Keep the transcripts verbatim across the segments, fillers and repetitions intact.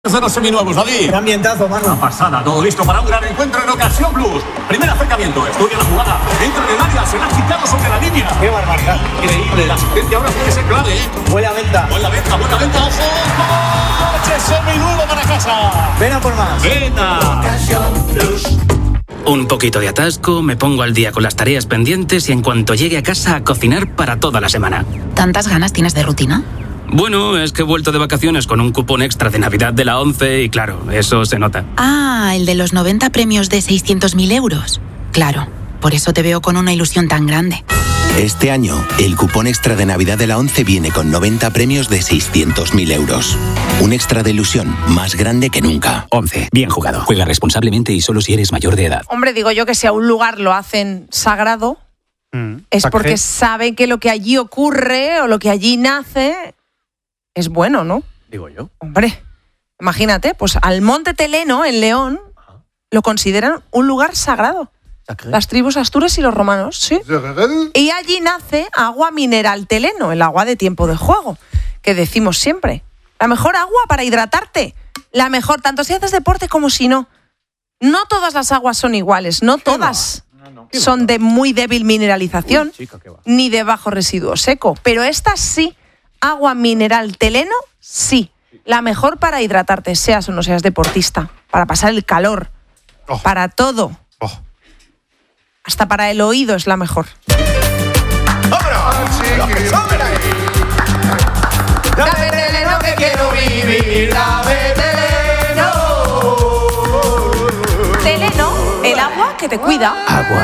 Los seminuevos, David. Qué ambientazo, mano. Una pasada, todo listo para un gran encuentro en Ocasión Plus. Primer acercamiento, estudia la jugada. Entra en el área, se la ha quitado sobre la línea. Qué barbaridad. Increíble, la asistencia ahora puede ser clave, ¿eh? Buena venta. Buena venta, buena venta, ojo. ¡Coche seminuevo para casa! Ven a por más. ¡Venta! Ocasión Plus. Un poquito de atasco, me pongo al día con las tareas pendientes y en cuanto llegue a casa a cocinar para toda la semana. ¿Tantas ganas tienes de rutina? Bueno, es que he vuelto de vacaciones con un cupón extra de Navidad de la ONCE y claro, eso se nota. Ah, el de los noventa premios de seiscientos mil euros. Claro, por eso te veo con una ilusión tan grande. Este año, el cupón extra de Navidad de la ONCE viene con noventa premios de seiscientos mil euros. Un extra de ilusión más grande que nunca. ONCE, bien jugado. Juega responsablemente y solo si eres mayor de edad. Hombre, digo yo que si a un lugar lo hacen sagrado, mm, es ¿sacré? Porque saben que lo que allí ocurre o lo que allí nace es bueno, ¿no? Digo yo. Hombre, imagínate, pues al Monte Teleno, en León, lo consideran un lugar sagrado. Las tribus astures y los romanos, ¿sí? Y allí nace agua mineral Teleno, el agua de tiempo de juego, que decimos siempre. La mejor agua para hidratarte. La mejor, tanto si haces deporte como si no. No todas las aguas son iguales, no todas son de muy débil mineralización, Uy, chica, qué va. ni de bajo residuo seco. Pero esta sí, agua mineral Teleno, sí. La mejor para hidratarte, seas o no seas deportista. Para pasar el calor. Oh. Para todo. Oh. Hasta para el oído es la mejor. Dame Teleno que quiero vivir. Dame Teleno. Teleno, el agua que te cuida. Agua.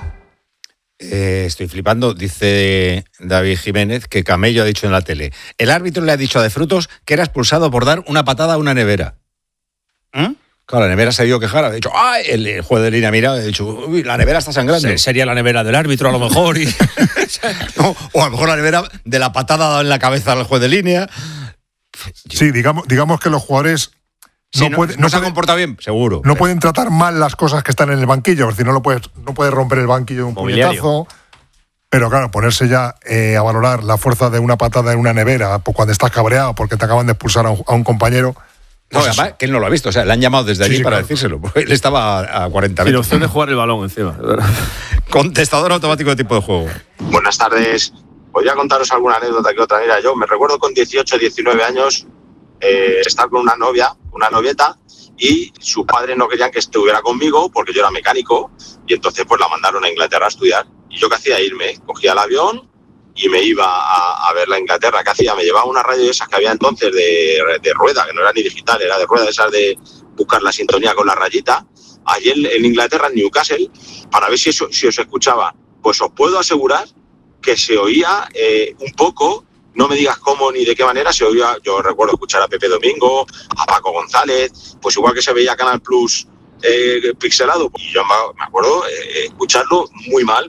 Eh, estoy flipando, dice David Jiménez, que Camello ha dicho en la tele. El árbitro le ha dicho a De Frutos que era expulsado por dar una patada a una nevera. ¿Eh? Claro, la nevera se ha ido a quejar, ha dicho, ¡ay! El, el juez de línea ha mirado y ha dicho, uy, la nevera está sangrando. Sí, sería la nevera del árbitro a lo mejor. Y... no, o a lo mejor la nevera de la patada dada en la cabeza al juez de línea. Sí, digamos, digamos que los jugadores Sí, no, no, puede, no, no se ha puede- comportado bien, seguro. no pueden tratar mal las cosas que están en el banquillo, porque si no lo puedes, no puedes romper el banquillo de un Mobiliario. puñetazo. Pero claro, ponerse ya eh, a valorar la fuerza de una patada en una nevera pues, cuando estás cabreado porque te acaban de expulsar a un, a un compañero. No, Pues además, que él no lo ha visto. O sea, le han llamado desde Sí, allí sí, para claro. decírselo. Porque él estaba a, a cuarenta Sin metros. opción de jugar el balón encima. Contestador automático de tipo de juego. Buenas tardes. Voy a contaros alguna anécdota que otra. Mira, yo me recuerdo con dieciocho, diecinueve años eh, estar con una novia, una novieta, y sus padres no querían que estuviera conmigo porque yo era mecánico, y entonces pues la mandaron a Inglaterra a estudiar. Y yo qué hacía, irme, cogía el avión y me iba a, a ver la Inglaterra. ¿Qué hacía? Me llevaba una radio de esas que había entonces de, de rueda, que no era ni digital, era de rueda, de esas de buscar la sintonía con la rayita, allí en, en Inglaterra, en Newcastle, para ver si, eso, si os escuchaba. Pues os puedo asegurar que se oía eh, un poco, no me digas cómo ni de qué manera, se oía, yo recuerdo escuchar a Pepe Domingo, a Paco González, pues igual que se veía Canal Plus eh, pixelado, y yo me acuerdo eh, escucharlo muy mal.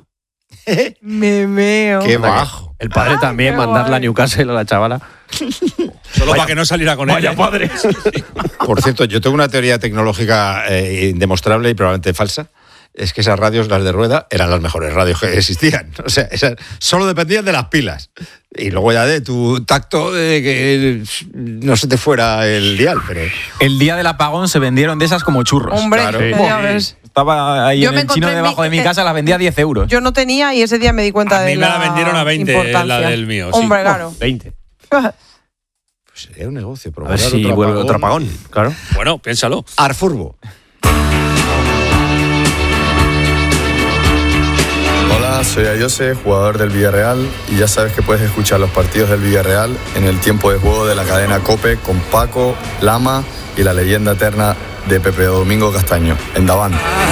Me meo. Qué bajo. El padre Ay, también, qué mandarla a guay. Newcastle a la chavala. Solo para que no saliera con ella. Padre. Por cierto, yo tengo una teoría tecnológica eh, indemostrable y probablemente falsa. Es que esas radios, las de rueda, eran las mejores radios que existían. O sea, esas solo dependían de las pilas. Y luego ya de tu tacto de que no se te fuera el dial. Pero El día del apagón se vendieron de esas como churros. Hombre, Claro. ya ves. Estaba ahí Yo en me el chino encontré en debajo mi- de mi eh, casa, las vendía a diez euros. Yo no tenía y ese día me di cuenta A de mí me la la vendieron a veinte, importancia. la del mío. Sí. Hombre, claro. veinte. pues sería un negocio. A ver si vuelve otro apagón. Claro. Bueno, piénsalo. Arfurbo. Hola, soy Ayose, jugador del Villarreal, y ya sabes que puedes escuchar los partidos del Villarreal en el tiempo de juego de la cadena COPE con Paco, Lama y la leyenda eterna de Pepe Domingo Castaño, en Daván.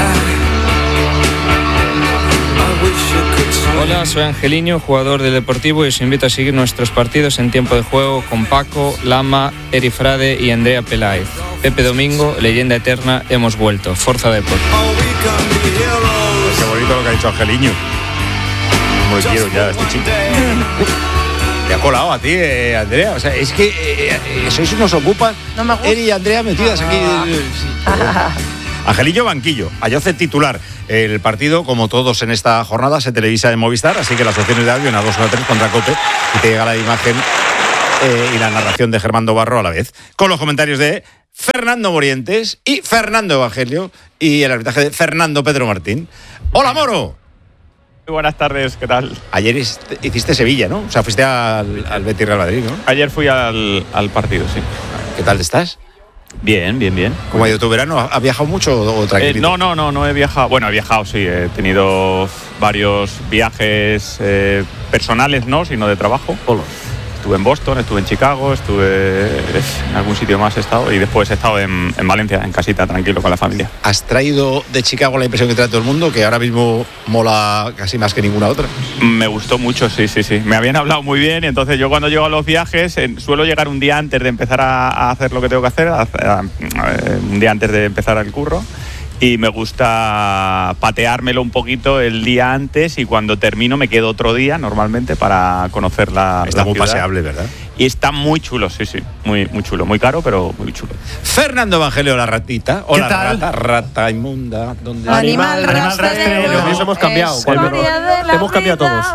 Hola, soy Angeliño, jugador del Deportivo, y os invito a seguir nuestros partidos en tiempo de juego con Paco, Lama, Eri Frade y Andrea Peláez. Pepe Domingo, leyenda eterna, hemos vuelto. Forza Deporte. Qué bonito lo que ha dicho Angeliño. Como lo quiero ya, este chico. Te ha colado a ti, eh, Andrea. O sea, es que eh, eh, sois unos ocupas. No me gusta. Eri y Andrea metidas aquí. eh, sí. Angelillo Banquillo, Ayoce titular. El partido, como todos en esta jornada, se televisa en Movistar, así que las opciones de audio en A dos o A tres contra Cope, y te llega la imagen eh, y la narración de Germán Dobarro a la vez, con los comentarios de Fernando Morientes y Fernando Evangelio y el arbitraje de Fernando Pedro Martín. ¡Hola, Moro! Muy buenas tardes, ¿qué tal? Ayer hiciste Sevilla, ¿no? O sea, fuiste al, al Betis Real Madrid, ¿no? Ayer fui al, al partido, sí. ¿Qué tal estás? Bien, bien, bien. ¿Cómo ha ido tu verano? ¿Has viajado mucho o tranquilito? Eh, no, no, no, no he viajado. Bueno, he viajado, sí. He tenido varios viajes eh, personales, no, sino de trabajo. Hola. Estuve en Boston, estuve en Chicago, estuve en algún sitio más he estado y después he estado en, en Valencia, en casita, tranquilo, con la familia. ¿Has traído de Chicago la impresión que trae todo el mundo, que ahora mismo mola casi más que ninguna otra? Me gustó mucho, sí, sí, sí. Me habían hablado muy bien y entonces yo cuando llego a los viajes eh, suelo llegar un día antes de empezar a, a hacer lo que tengo que hacer, a, a, a, un día antes de empezar el curro. Y me gusta pateármelo un poquito el día antes y cuando termino me quedo otro día normalmente para conocer la Está la muy ciudad. paseable, ¿verdad? Y está muy chulo, sí, sí, muy, muy chulo, muy caro, pero muy chulo. Fernando Evangelio, la ratita. Hola, ¿Qué tal? rata, rata inmunda. ¿Dónde? Animal rastrero. Nos hemos cambiado. Hemos cambiado todos.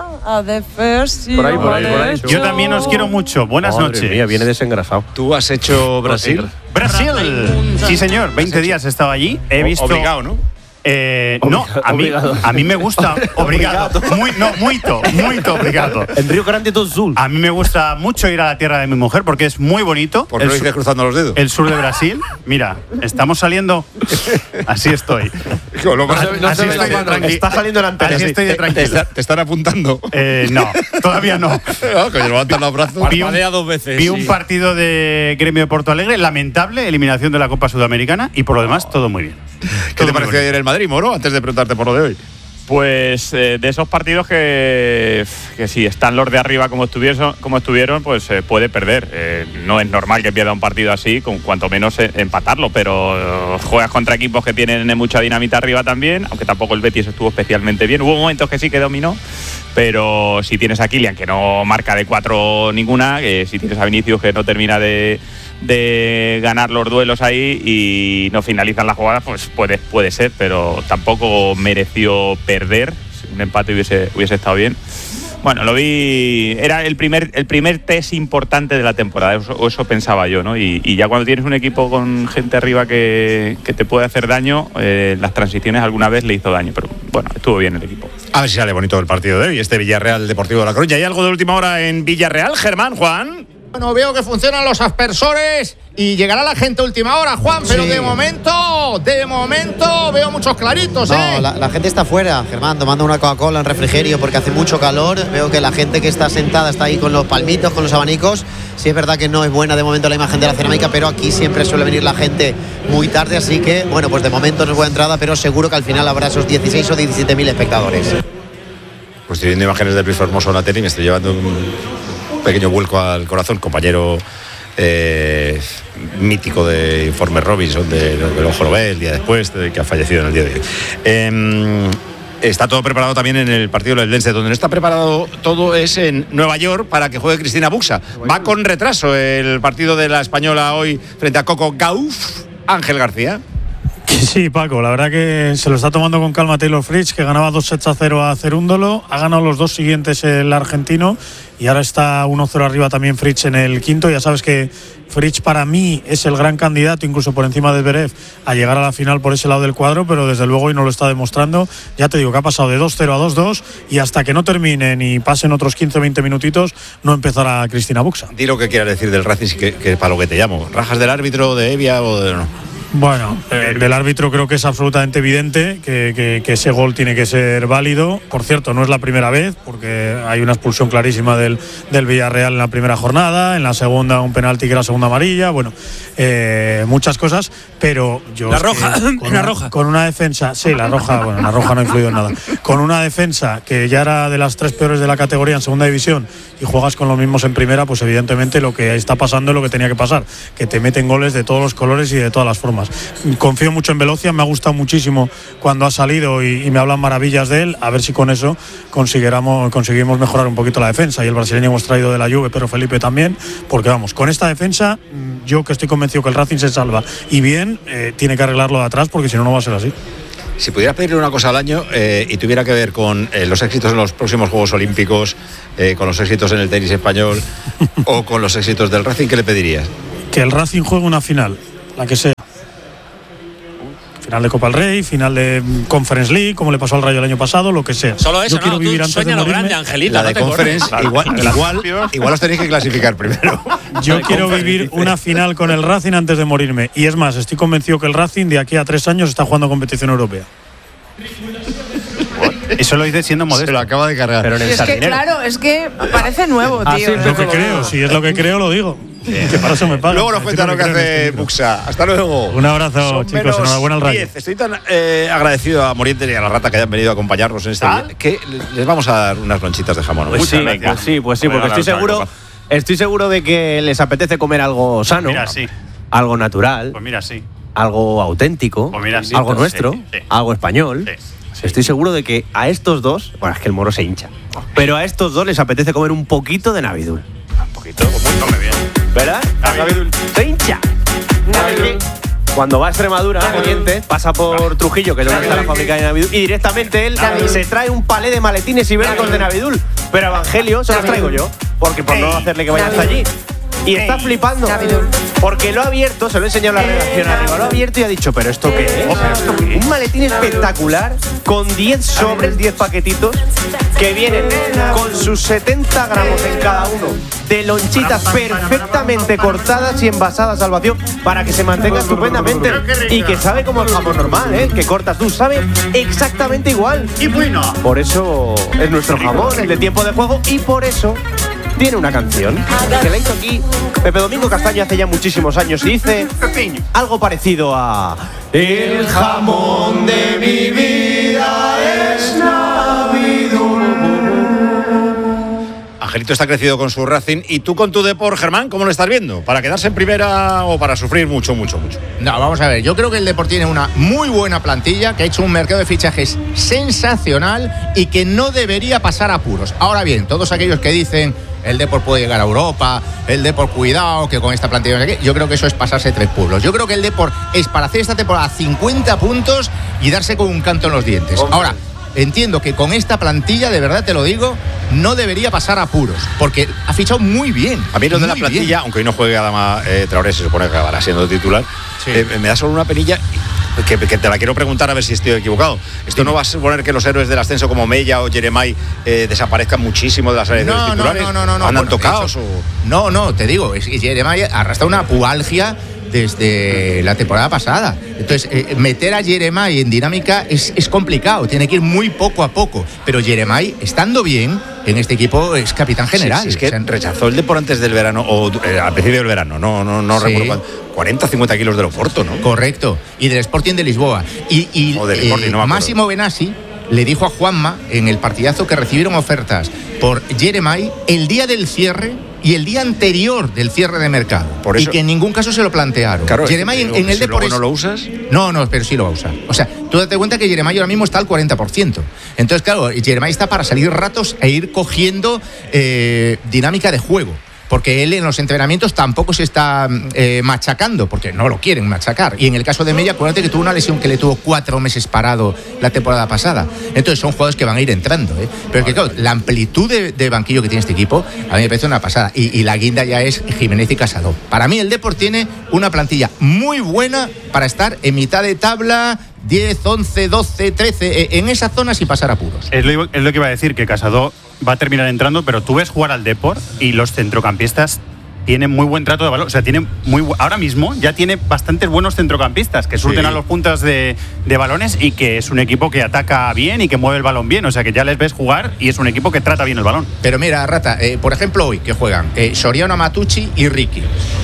Por ahí, por ahí, por ahí. Yo también os quiero mucho. Buenas Madre noches. mía, viene desengrasado. ¿Tú has hecho Brasil? Brasil. Sí, señor. veinte días he estado allí. He visto. Obligado, ¿no? Eh, no, a mí, a mí me gusta. Obrigado. Muy, no, muito, muito obrigado. En Río Grande do Sul. A mí me gusta mucho ir a la tierra de mi mujer porque es muy bonito. ¿Por qué lo dices cruzando los dedos? El sur de Brasil. Mira, estamos saliendo. Así estoy. Lo más, así, así estoy de tranqui- Está saliendo delante. Así estoy de te, tranquilo. te están apuntando. Eh, no, todavía no. No, coño, levantan los brazos. Vi un, Parpadea dos veces. vi sí. un partido de Gremio de Porto Alegre, lamentable, eliminación de la Copa Sudamericana y por lo demás todo muy bien. ¿Qué Todo te muy pareció bonito. ayer el Madrid, Moro? Antes de preguntarte por lo de hoy. Pues eh, de esos partidos que, que si están los de arriba como estuvieron, como estuvieron pues eh, puede perder. Eh, no es normal que pierda un partido así, con cuanto menos eh, empatarlo, pero eh, juegas contra equipos que tienen mucha dinamita arriba también, aunque tampoco el Betis estuvo especialmente bien. Hubo momentos que sí que dominó, pero si tienes a Kylian que no marca de cuatro ninguna, eh, si tienes a Vinicius que no termina de... de ganar los duelos ahí y no finalizan las jugadas, pues puede, puede ser, pero tampoco mereció perder. Un empate hubiese, hubiese estado bien. Bueno, lo vi, era el primer, el primer test importante de la temporada, eso, eso pensaba yo, ¿no? Y, y ya cuando tienes un equipo con gente arriba que, que te puede hacer daño, eh, las transiciones alguna vez le hizo daño, pero bueno, estuvo bien el equipo. A ver si sale bonito el partido de hoy, este Villarreal Deportivo de La Coruña. ¿Hay algo de última hora en Villarreal, Germán, Juan? Bueno, veo que funcionan los aspersores y llegará la gente a última hora, Juan, pero Sí. de momento, de momento veo muchos claritos, ¿eh? No, la, la gente está fuera, Germán, tomando una Coca-Cola en refrigerio porque hace mucho calor. Veo que la gente que está sentada está ahí con los palmitos, con los abanicos. Sí es verdad que no es buena de momento la imagen de la cerámica, pero aquí siempre suele venir la gente muy tarde, así que, bueno, pues de momento no es buena entrada, pero seguro que al final habrá esos dieciséis o diecisiete mil espectadores. Pues estoy viendo imágenes del Luis Formoso en la tele y me estoy llevando un pequeño vuelco al corazón, compañero eh, mítico de Informe Robinson, de, del Ojo lo ve el día después, de, que ha fallecido en el día de hoy. Eh, está todo preparado también en el partido del Lense. Donde no está preparado todo es en Nueva York para que juegue Cristina Buxa. Va con retraso el partido de la Española hoy frente a Coco Gauff. Ángel García. Sí, Paco, la verdad que se lo está tomando con calma Taylor Fritz, que ganaba dos sets a cero a Cerúndolo, ha ganado los dos siguientes el argentino y ahora está uno cero arriba también Fritz en el quinto. Ya sabes que Fritz para mí es el gran candidato, incluso por encima de Zverev, a llegar a la final por ese lado del cuadro, pero desde luego hoy no lo está demostrando. Ya te digo que ha pasado de dos cero a dos dos y hasta que no terminen y pasen otros quince o veinte minutitos no empezará Cristina Buxa. Di lo que quieras decir del Racing, que, que para lo que te llamo. ¿Rajas del árbitro, de Evia o de no? Bueno, eh, del árbitro creo que es absolutamente evidente que, que, que ese gol tiene que ser válido. Por cierto, no es la primera vez, porque hay una expulsión clarísima del, del Villarreal en la primera jornada, en la segunda un penalti que era segunda amarilla, bueno, eh, muchas cosas, pero yo... La roja, con, la una, roja. con una defensa, sí, la roja, bueno, la roja no ha influido en nada. Con una defensa que ya era de las tres peores de la categoría en segunda división y juegas con los mismos en primera, pues evidentemente lo que está pasando es lo que tenía que pasar, que te meten goles de todos los colores y de todas las formas. Confío mucho en Velocia, me ha gustado muchísimo cuando ha salido y, y me hablan maravillas de él, a ver si con eso conseguiremos, conseguimos mejorar un poquito la defensa. Y el brasileño hemos traído de la Juve, pero Felipe también, porque vamos, con esta defensa yo que estoy convencido que el Racing se salva y bien, eh, tiene que arreglarlo de atrás porque si no, no va a ser así. Si pudieras pedirle una cosa al año eh, y tuviera que ver con eh, los éxitos en los próximos Juegos Olímpicos, eh, con los éxitos en el tenis español o con los éxitos del Racing, ¿qué le pedirías? Que el Racing juegue una final. la que sea. Final de Copa del Rey, final de Conference League, como le pasó al Rayo el año pasado, lo que sea. Solo eso, Yo quiero no, vivir tú antes de sueña lo morirme. grande, Angelita. La de no te Conference, cortes. igual, igual, igual os tenéis que clasificar primero. Yo quiero vivir una final con el Racing antes de morirme. Y es más, estoy convencido que el Racing de aquí a tres años está jugando competición europea. Eso lo dice siendo modesto. Se lo acaba de cargar. Pero en el Es que sardinero. claro, es que parece nuevo, Ah, tío. sí, es lo que creo. Si es lo que creo, lo digo. Que para eso me pagan. Luego nos para cuenta lo que decir creo en hace este libro. Buxa. Hasta luego. Un abrazo, Son chicos. menos Enhorabuena al Rayo. diez. Estoy tan eh, agradecido a Morientes y a la Rata que hayan venido a acompañarnos en este día que les vamos a dar unas lonchitas de jamón. Pues sí, Muchas gracias. pues sí, pues sí, Voy a porque estoy ganar otra seguro, copa. estoy seguro de que les apetece comer algo sano, Mira, sí. algo natural, Pues mira, sí. algo auténtico, Pues mira, sí. algo Sí, nuestro, sí. algo español. Sí, sí. Estoy seguro de que a estos dos, bueno, es que el moro se hincha, pero a estos dos les apetece comer un poquito de Navidul. Un poquito, pues come bien. ¿Verdad? Navidul. Se hincha. Navidul. Cuando va a Extremadura, Oriente, pasa por Trujillo, que es donde está la fábrica de Navidul, y directamente él se trae un palé de maletines ibéricos de Navidul. Pero Evangelio se los traigo yo, porque por no hacerle que vaya hasta allí. Y está flipando, porque lo ha abierto, se lo he enseñado en la redacción arriba, lo ha abierto y ha dicho, ¿pero esto qué es? Oh, ¿pero esto qué es? Un maletín espectacular, con diez sobres, diez paquetitos, que vienen con sus setenta gramos en cada uno, de lonchitas perfectamente cortadas y envasadas al vacío, para que se mantenga estupendamente. Y que sabe como el jamón normal, ¿eh? Que cortas tú, sabe exactamente igual. Y bueno. Por eso es nuestro jamón, el de tiempo de juego, y por eso tiene una canción que la hizo aquí Pepe Domingo Castaño hace ya muchísimos años y dice algo parecido a el jamón de mi vida es Navidul. Angelito está crecido con su Racing y tú con tu Depor, Germán, ¿cómo lo estás viendo? ¿Para quedarse en primera o para sufrir mucho, mucho, mucho? No, vamos a ver, yo creo que el Depor tiene una muy buena plantilla, que ha hecho un mercado de fichajes sensacional y que no debería pasar apuros. Ahora bien, todos aquellos que dicen el Depor puede llegar a Europa, el Depor cuidado, que con esta plantilla no sé qué, yo creo que eso es pasarse tres pueblos. Yo creo que el Depor es para hacer esta temporada cincuenta puntos y darse con un canto en los dientes. Hombre. Ahora, entiendo que con esta plantilla, de verdad te lo digo, no debería pasar apuros, porque ha fichado muy bien. A mí lo de la muy plantilla, bien. aunque hoy no juegue Adama eh, Traoré, se supone que acabará siendo titular, Sí. eh, me da solo una penilla que, que te la quiero preguntar a ver si estoy equivocado. Esto no va a suponer que los héroes del ascenso como Mella o Jeremai eh, desaparezcan muchísimo de las áreas No, no, titulares. no, no, no, no. ¿Andan Bueno, de tocados hecho, o...? No, no, te digo, es que Jeremai arrastra una pualgia desde la temporada pasada. Entonces, eh, meter a Jeremai en dinámica es, es complicado, tiene que ir muy poco a poco. Pero Jeremai, estando bien, en este equipo es capitán general. Sí, sí, es que O sea, rechazó el Depor antes del verano, o eh, al principio del verano, no, no, no Sí. recuerdo cuánto, cuarenta, cincuenta kilos del Oporto, ¿no? Correcto. Y del Sporting de Lisboa. Y, y O del eh, Sporting, no me acuerdo. Máximo Benassi le dijo a Juanma en el partidazo que recibieron ofertas por Jeremai el día del cierre y el día anterior del cierre de mercado. Por y eso- que en ningún caso se lo plantearon. Claro, Jeremai es en, que en el si Depor luego es- no lo usas. No, no, pero sí lo va a usar. O sea, tú date cuenta que Jeremai ahora mismo está al cuarenta por ciento. Entonces, claro, Jeremai está para salir ratos e ir cogiendo eh, dinámica de juego. Porque él en los entrenamientos tampoco se está eh, machacando, porque no lo quieren machacar. Y en el caso de Mella, acuérdate que tuvo una lesión que le tuvo cuatro meses parado la temporada pasada. Entonces son jugadores que van a ir entrando. ¿eh? Pero que claro, la amplitud de, de banquillo que tiene este equipo, a mí me parece una pasada. Y, y la guinda ya es Jiménez y Casado. Para mí el Depor tiene una plantilla muy buena para estar en mitad de tabla, diez, once, doce, trece, eh, en esa zona sin pasar apuros. Es lo, es lo que iba a decir, que Casado va a terminar entrando, pero tú ves jugar al Depor y los centrocampistas tienen muy buen trato de balón. O sea, tienen muy bu- ahora mismo ya tiene bastantes buenos centrocampistas que surten Sí. a los puntas de, de balones y que es un equipo que ataca bien y que mueve el balón bien. O sea, que ya les ves jugar y es un equipo que trata bien el balón. Pero mira, Rata, eh, por ejemplo, hoy que juegan eh, Soriano, Matucci y Ricky.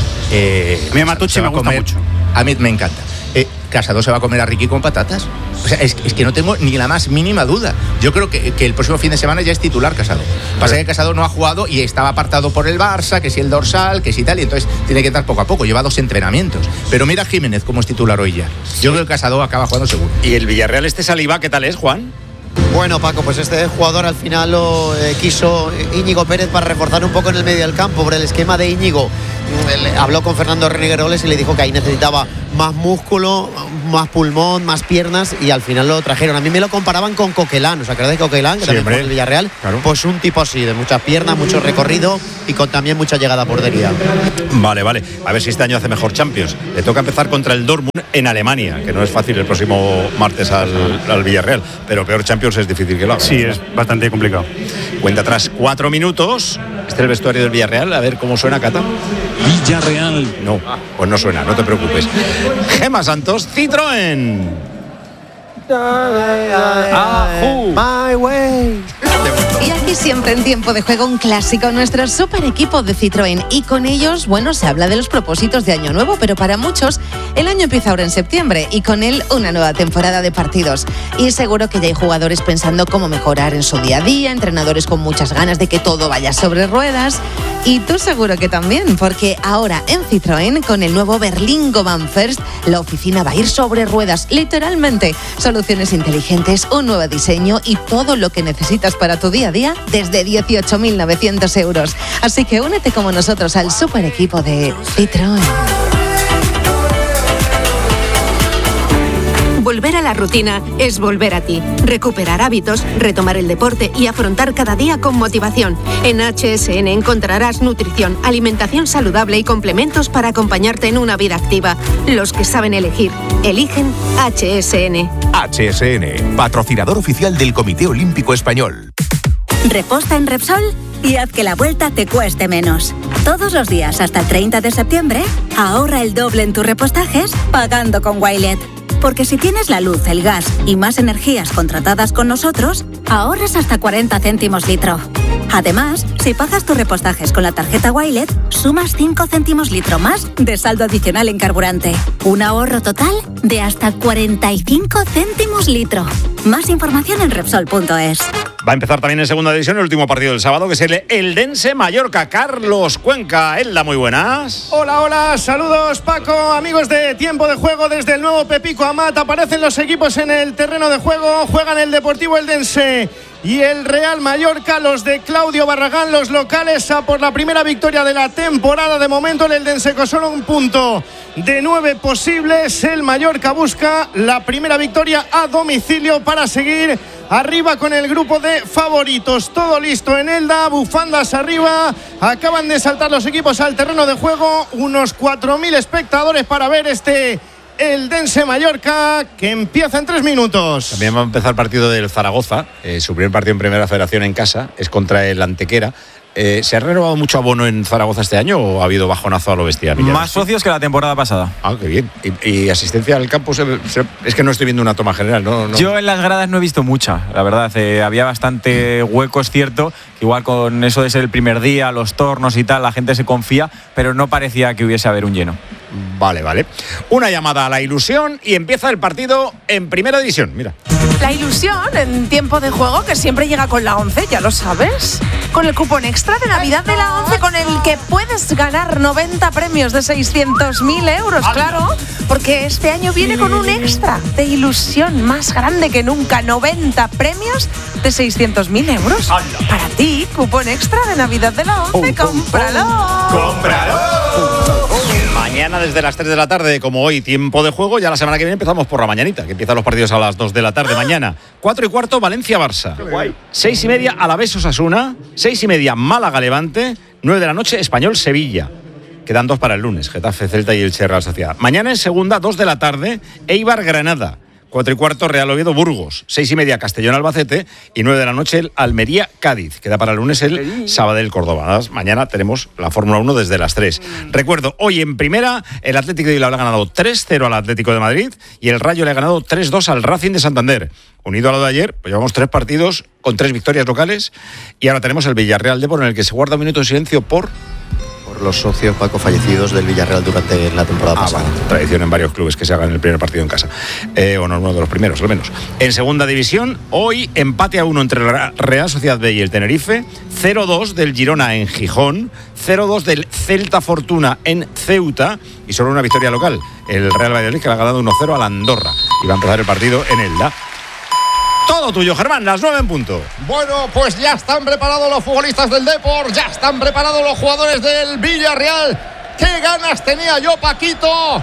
Eh, A mí Matucci se va me gusta comer- mucho. A mí me encanta. Eh, ¿Casado se va a comer a Ricky con patatas? O sea, es, es que no tengo ni la más mínima duda. Yo creo que, que el próximo fin de semana ya es titular Casado. Pasa que Casado no ha jugado y estaba apartado por el Barça, que si el dorsal, que si tal, y entonces tiene que entrar poco a poco. Lleva dos entrenamientos. Pero mira a Jiménez como es titular hoy ya. Yo creo que Casado acaba jugando seguro. ¿Y el Villarreal este Saliba qué tal es, Juan? Bueno, Paco, pues este jugador al final lo eh, quiso Íñigo Pérez para reforzar un poco en el medio del campo por el esquema de Íñigo. Mm, le- Habló con Fernando Renegueroles y le dijo que ahí necesitaba más músculo, más pulmón, más piernas y al final lo trajeron. A mí me lo comparaban con Coquelin, ¿os acordáis de Coquelin? Que Sí, también hombre. fue en el Villarreal. Claro. Pues un tipo así, de muchas piernas, mucho recorrido y con también mucha llegada a portería. Vale, vale. A ver si este año hace mejor Champions. Le toca empezar contra el Dortmund en Alemania, que no es fácil el próximo martes al, al Villarreal, pero peor Champions es difícil que lo haga. Sí, es bastante complicado. Cuenta atrás cuatro minutos. Este es el vestuario del Villarreal. A ver cómo suena, Cata. Villarreal. No, pues no suena, no te preocupes. Gema Santos, Citroën. My way. Y aquí siempre en tiempo de juego un clásico, nuestro super equipo de Citroën. Y con ellos, bueno, se habla de los propósitos de Año Nuevo, pero para muchos el año empieza ahora en septiembre y con él una nueva temporada de partidos. Y seguro que ya hay jugadores pensando cómo mejorar en su día a día, entrenadores con muchas ganas de que todo vaya sobre ruedas. Y tú seguro que también, porque ahora en Citroën, con el nuevo Berlingo Van First, la oficina va a ir sobre ruedas, literalmente. Soluciones inteligentes, un nuevo diseño y todo lo que necesitas para tu día a día desde dieciocho mil novecientos euros. Así que únete como nosotros al super equipo de Citroën. Volver a la rutina es volver a ti. Recuperar hábitos, retomar el deporte y afrontar cada día con motivación. En H S N encontrarás nutrición, alimentación saludable y complementos para acompañarte en una vida activa. Los que saben elegir, eligen H S N. H S N, patrocinador oficial del Comité Olímpico Español. Reposta en Repsol y haz que la vuelta te cueste menos. Todos los días hasta el treinta de septiembre, ahorra el doble en tus repostajes pagando con Wilet. Porque si tienes la luz, el gas y más energías contratadas con nosotros, ahorras hasta cuarenta céntimos litro. Además, si pagas tus repostajes con la tarjeta Wilet, sumas cinco céntimos litro más de saldo adicional en carburante. Un ahorro total de hasta cuarenta y cinco céntimos litro. Más información en Repsol punto es. Va a empezar también en segunda división el último partido del sábado, que es el Eldense Mallorca. Carlos Cuenca, Elda, muy buenas. Hola, hola, saludos Paco, amigos de Tiempo de Juego desde el nuevo Pepico Amat. Aparecen los equipos en el terreno de juego, juegan el Deportivo Eldense y el Real Mallorca, los de Claudio Barragán, los locales, a por la primera victoria de la temporada. De momento el Eldense con solo un punto de nueve posibles. El Mallorca busca la primera victoria a domicilio para seguir arriba con el grupo de favoritos. Todo listo en Elda, bufandas arriba. Acaban de saltar los equipos al terreno de juego. Unos cuatro mil espectadores para ver este Eldense Mallorca, que empieza en tres minutos. También va a empezar el partido del Zaragoza, eh, su primer partido en Primera Federación en casa, es contra el Antequera. Eh, ¿Se ha renovado mucho abono en Zaragoza este año o ha habido bajonazo a lo bestia? Más socios que la temporada pasada. Ah, qué bien. ¿Y, y asistencia al campo? Se, se, es que no estoy viendo una toma general, ¿no? no. Yo en las gradas no he visto mucha, la verdad. Eh, había bastante hueco, es cierto. Igual con eso de ser el primer día, los tornos y tal, la gente se confía, pero no parecía que hubiese haber un lleno. Vale, vale. Una llamada a la ilusión y empieza el partido en Primera División. Mira. La ilusión en Tiempo de Juego, que siempre llega con la once, ya lo sabes. Con el cupón extra de Navidad de la once, con el que puedes ganar noventa premios de seiscientos mil euros, claro. Porque este año viene con un extra de ilusión más grande que nunca. noventa premios de seiscientos mil euros. Para ti, cupón extra de Navidad de la once, cómpralo. ¡Cómpralo! Mañana desde las tres de la tarde, como hoy, Tiempo de Juego. Ya la semana que viene empezamos por la mañanita, que empiezan los partidos a las dos de la tarde. Mañana, cuatro y cuarto, Valencia-Barça. seis y media, Alavés-Osasuna. seis y media, Málaga-Levante. nueve de la noche, Español-Sevilla. Quedan dos para el lunes, Getafe-Celta y el Real Sociedad. Mañana en segunda, dos de la tarde, Eibar-Granada. Cuatro y cuarto, Real Oviedo-Burgos. Seis y media, Castellón-Albacete. Y nueve de la noche, el Almería-Cádiz. Queda para el lunes el Sabadell-Córdoba. Mañana tenemos la Fórmula uno desde las tres. Recuerdo, hoy en primera, el Atlético de Bilbao le ha ganado tres cero al Atlético de Madrid y el Rayo le ha ganado tres dos al Racing de Santander. Unido a lo de ayer, pues llevamos tres partidos con tres victorias locales y ahora tenemos el Villarreal Depor, en el que se guarda un minuto de silencio por... los socios, Paco, fallecidos del Villarreal durante la temporada ah, pasada. Vale. Tradición en varios clubes que se hagan el primer partido en casa. Eh, o no, uno de los primeros, al menos. En segunda división, hoy empate a uno entre la Real Sociedad B y el Tenerife, cero dos del Girona en Gijón, cero dos del Celta Fortuna en Ceuta y solo una victoria local, el Real Valladolid, que le ha ganado uno cero al Andorra. Y va a empezar el partido en Elda. Todo tuyo, Germán, las nueve en punto. Bueno, pues ya están preparados los futbolistas del Depor, ya están preparados los jugadores del Villarreal. ¡Qué ganas tenía yo, Paquito,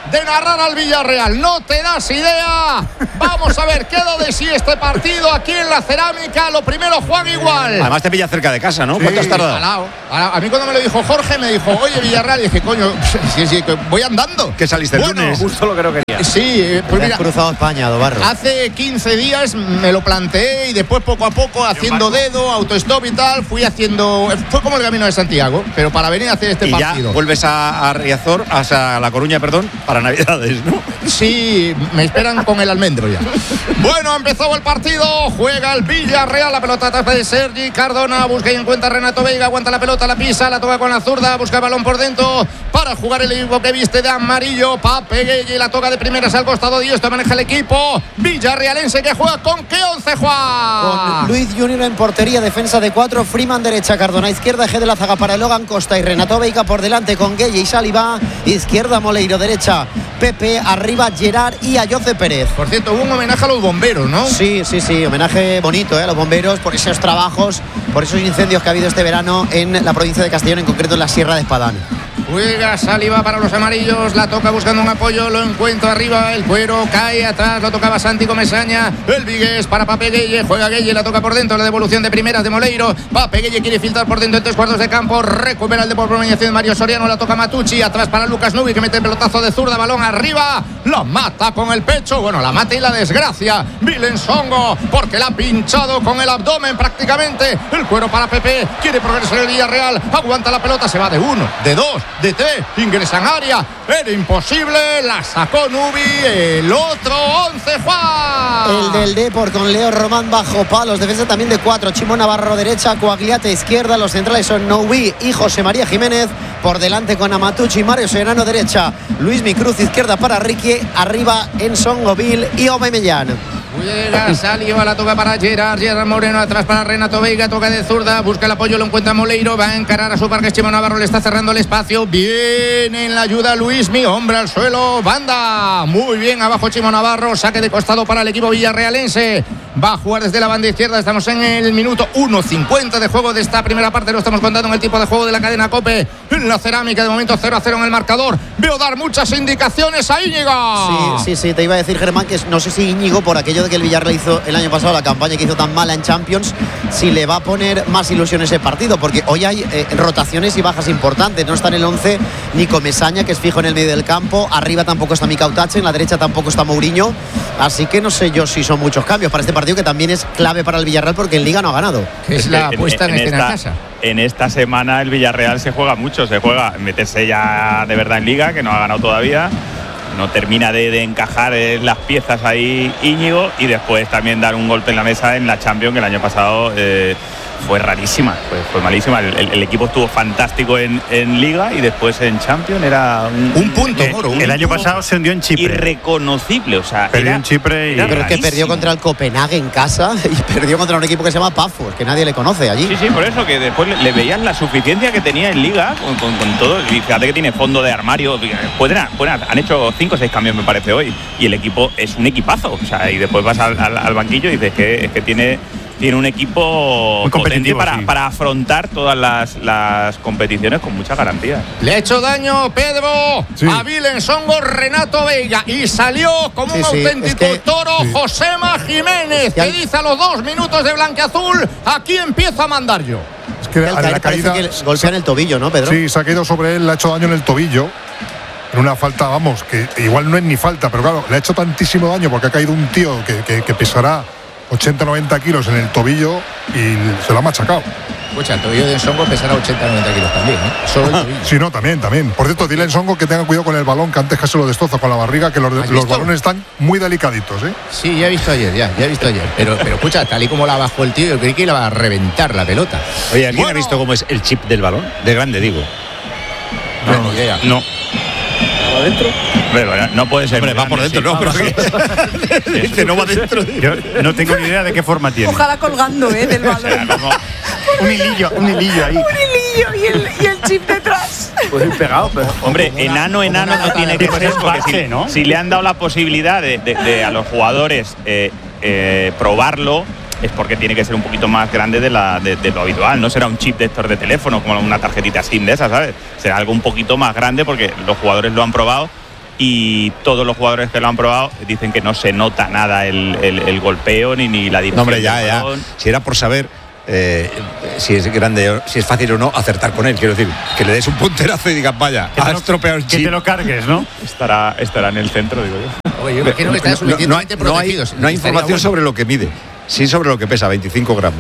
de narrar al Villarreal. No te das idea. Vamos a ver qué da de sí este partido aquí en la Cerámica. Lo primero, Juan Igual. Además te pilla cerca de casa, ¿no? Sí, ¿Cuánto has tardado? Al lado. A mí cuando me lo dijo Jorge me dijo, oye Villarreal, y dije, coño, sí, sí, voy andando. ¿Qué saliste el bueno, lunes? Justo lo que no quería. Sí, pues mira, cruzado España, Dobarro. Hace quince días me lo planteé y después poco a poco haciendo dedo, autostop y tal, fui haciendo, fue como el Camino de Santiago, pero para venir a hacer este y partido. Ya vuelves a, a Riazor, a La Coruña, perdón, para Navidades, ¿no? Sí, me esperan con el almendro ya. Bueno, empezó el partido, juega el Villarreal, la pelota atrás de Sergi Cardona, busca y encuentra a Renato Veiga, aguanta la pelota, la pisa, la toca con la zurda, busca el balón por dentro para jugar el equipo que viste de amarillo, Pape Gueye, la toca de primeras al costado diestro, maneja el equipo villarrealense que juega con qué once, Juan. Con Luis Junior en portería, defensa de cuatro, Freeman derecha, Cardona izquierda, G de la zaga para Logan Costa y Renato Veiga por delante con Gueye y Saliba, izquierda Moleiro, derecha Pepe, arriba Gerard y Ayoce Pérez. Por cierto, hubo un homenaje a los bomberos, ¿no? Sí, sí, sí, homenaje bonito ¿eh? a los bomberos por esos trabajos, por esos incendios que ha habido este verano en la provincia de Castellón, en concreto en la Sierra de Espadán. Juega Saliba para los amarillos, la toca buscando un apoyo, lo encuentra arriba, el cuero cae atrás, lo tocaba Santi Comesaña, el Vigués para Pape Gueye, juega Gueye, la toca por dentro, la devolución de primeras de Moleiro, Pape Gueye quiere filtrar por dentro en tres cuartos de campo, recupera el de por pronunciación de Mario Soriano, la toca Matucci, atrás para Lucas Nubi que mete el pelotazo de zurda, balón arriba, la mata con el pecho, bueno, la mata y la desgracia, Vilen Songo, porque la ha pinchado con el abdomen prácticamente, el cuero para Pepe, quiere progresar el Villarreal, aguanta la pelota, se va de uno, de dos, de tres, ingresa en área, era imposible, la sacó Nubi, el otro once, Juan. El del Depor con Leo Román bajo palos, defensa también de cuatro, Chimo Navarro derecha, Coagliate izquierda, los centrales son Noui y José María Jiménez, por delante con Amatucci, Mario Serrano derecha, Luis Micruz izquierda para Ricky, arriba en Songoville y Aubameyang. Llega, salió, la toca para Gerard, Gerard Moreno atrás para Renato Veiga, toca de zurda, busca el apoyo, lo encuentra Moleiro, va a encarar a su parque, Chimo Navarro le está cerrando el espacio, viene en la ayuda Luis, mi hombre al suelo, banda, muy bien abajo Chimo Navarro, saque de costado para el equipo villarrealense, va a jugar desde la banda izquierda, estamos en el minuto uno cincuenta de juego de esta primera parte, lo estamos contando en el tipo de juego de la cadena COPE, en la Cerámica, de momento cero a cero en el marcador, veo dar muchas indicaciones a Íñigo. Sí, sí, sí, te iba a decir Germán que no sé si Íñigo, por aquello de que el Villarreal hizo el año pasado la campaña que hizo tan mala en Champions, si le va a poner más ilusión ese partido, porque hoy hay eh, rotaciones y bajas importantes, no está en el once ni Comesaña, que es fijo en el medio del campo, arriba tampoco está Mikau Tache, en la derecha tampoco está Mourinho, así que no sé yo si son muchos cambios para este partido, que también es clave para el Villarreal porque en Liga no ha ganado. Que es la apuesta en, en, en esta casa. En esta semana el Villarreal se juega mucho, se juega meterse ya de verdad en Liga, que no ha ganado todavía, no termina de, de encajar las piezas ahí Íñigo, y después también dar un golpe en la mesa en la Champions, que el año pasado eh, fue rarísima, fue, fue malísima. El, el, el equipo estuvo fantástico en, en Liga y después en Champions era un, un punto, Moro. Un el año pasado se hundió en Chipre. Irreconocible, o sea, perdió era, en Chipre y pero es que perdió contra el Copenhague en casa y perdió contra un equipo que se llama Pafos, que nadie le conoce allí. Sí, sí, por eso que después le, le veían la suficiencia que tenía en Liga con, con, con todo. Y fíjate que tiene fondo de armario. Pueden, pueden, han hecho cinco o seis cambios, me parece, hoy. Y el equipo es un equipazo. O sea, y después vas al, al, al banquillo y dices que, es que tiene. Tiene un equipo potente para, sí. para afrontar todas las, las competiciones con mucha garantía. Le ha hecho daño Pedro sí. a Vilen Songo, Renato Veiga, y salió como sí, un sí, auténtico es que, toro sí. Josema Jiménez, que dice a los dos minutos de blanqueazul, aquí empiezo a mandar yo. Es que el a la caída que golpea en el tobillo, ¿no, Pedro? Sí, se ha caído sobre él, le ha hecho daño en el tobillo. En una falta, vamos, que igual no es ni falta, pero claro, le ha hecho tantísimo daño porque ha caído un tío que, que, que pesará ochenta noventa kilos en el tobillo y se lo ha machacado. Escucha, el tobillo de Ensongo pesará ochenta noventa kilos también, ¿eh? Solo el tobillo. Sí, no, también, también. Por cierto, dile a Ensongo que tenga cuidado con el balón, que antes casi lo destroza con la barriga, que los, los balones están muy delicaditos, ¿eh? Sí, ya he visto ayer, ya, ya he visto ayer. Pero, pero escucha, tal y como la bajó el tío, yo creí que le va a reventar la pelota. Oye, ¿alguien bueno. ha visto cómo es el chip del balón? De grande, digo. No, no, idea. No. ¿Va adentro? Pero no puede ser. Hombre, va por dentro, no, pero dice, no va dentro. Yo no tengo ni idea de qué forma tiene. Ojalá colgando, ¿eh? Del balón. un hilillo, un hilillo ahí. Un hilillo y el, y el chip detrás. Pues ir pegado, pero. Hombre, enano, enano no tiene que ser, porque si, ¿no? si le han dado la posibilidad de, de, de a los jugadores eh, eh, probarlo, es porque tiene que ser un poquito más grande de, la, de, de lo habitual. No será un chip de estos de teléfono, como una tarjetita SIM de esas, ¿sabes? Será algo un poquito más grande porque los jugadores lo han probado y todos los jugadores que lo han probado dicen que no se nota nada el, el, el golpeo ni, ni la dirección. No, hombre, ya, ya. Si era por saber eh, si es grande, si es fácil o no acertar con él, quiero decir, que le des un punterazo y digas, vaya, has estropeado el chip. Que te lo cargues, ¿no? Estará, estará en el centro, digo yo. Oye, yo imagino que está suficientemente no, no, protegido. hay, no hay información bueno. sobre lo que mide, sí sobre lo que pesa, veinticinco gramos.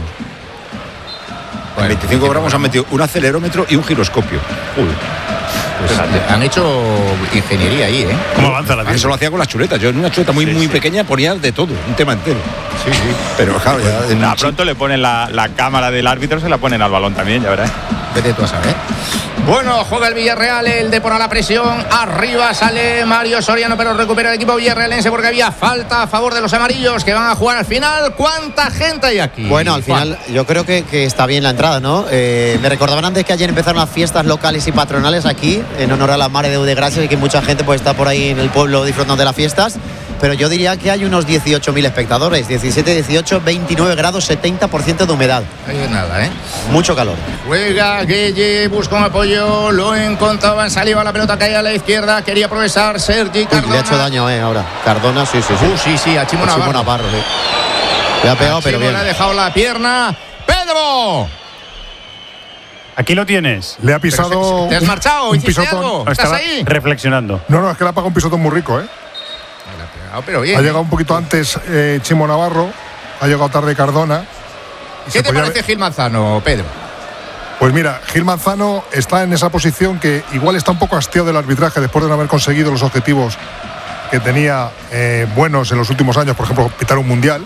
Bueno, en veinticinco gramos han metido un acelerómetro y un giroscopio. Uy. Pues han hecho ingeniería ahí, ¿eh? ¿Cómo avanza la vida? Eso lo hacía con las chuletas. Yo en una chuleta muy, sí, muy sí. pequeña ponía de todo, un tema entero. Sí, sí. Pero claro, ya. Nah, pronto le ponen la, la cámara del árbitro, se la ponen al balón también, ya verás. Vete tú a saber. Bueno, juega el Villarreal, el Depor a la presión. Arriba sale Mario Soriano, pero recupera el equipo villarrealense porque había falta a favor de los amarillos que van a jugar al final. ¿Cuánta gente hay aquí? Bueno, al final yo creo que, que está bien la entrada, ¿no? Eh, me recordaban antes que ayer empezaron las fiestas locales y patronales aquí, en honor a la Mare de Déu de Gracias, y que mucha gente pues está por ahí en el pueblo disfrutando de las fiestas. Pero yo diría que hay unos dieciocho mil espectadores, diecisiete, dieciocho, veintinueve grados, setenta por ciento de humedad. Ahí es nada, ¿eh? Mucho calor. Juega Gueye, busca un apoyo, lo encontraban, salía la pelota, caía a la izquierda, quería progresar Sergi Cardona. Uy, le ha hecho daño, ¿eh? Ahora, Cardona, sí, sí, sí. Uh, sí, sí, a Chimo Navarro. Chimo Navarro, sí. Le ha pegado, pero bien. Le ha dejado la pierna. ¡Pedro! Aquí lo tienes. Le ha pisado. ¿Te has marchado? Un ¿Hiciste pisotón. algo? ¿Estás Estaba ahí? reflexionando. No, no, es que le ha pagado un pisotón muy rico, ¿eh? Pero bien. Ha llegado un poquito antes eh, Chimo Navarro, ha llegado tarde Cardona. ¿Qué te parece ver... Gil Manzano, Pedro? Pues mira, Gil Manzano está en esa posición que igual está un poco hastiado del arbitraje después de no haber conseguido los objetivos que tenía eh, buenos en los últimos años, por ejemplo, pitar un mundial.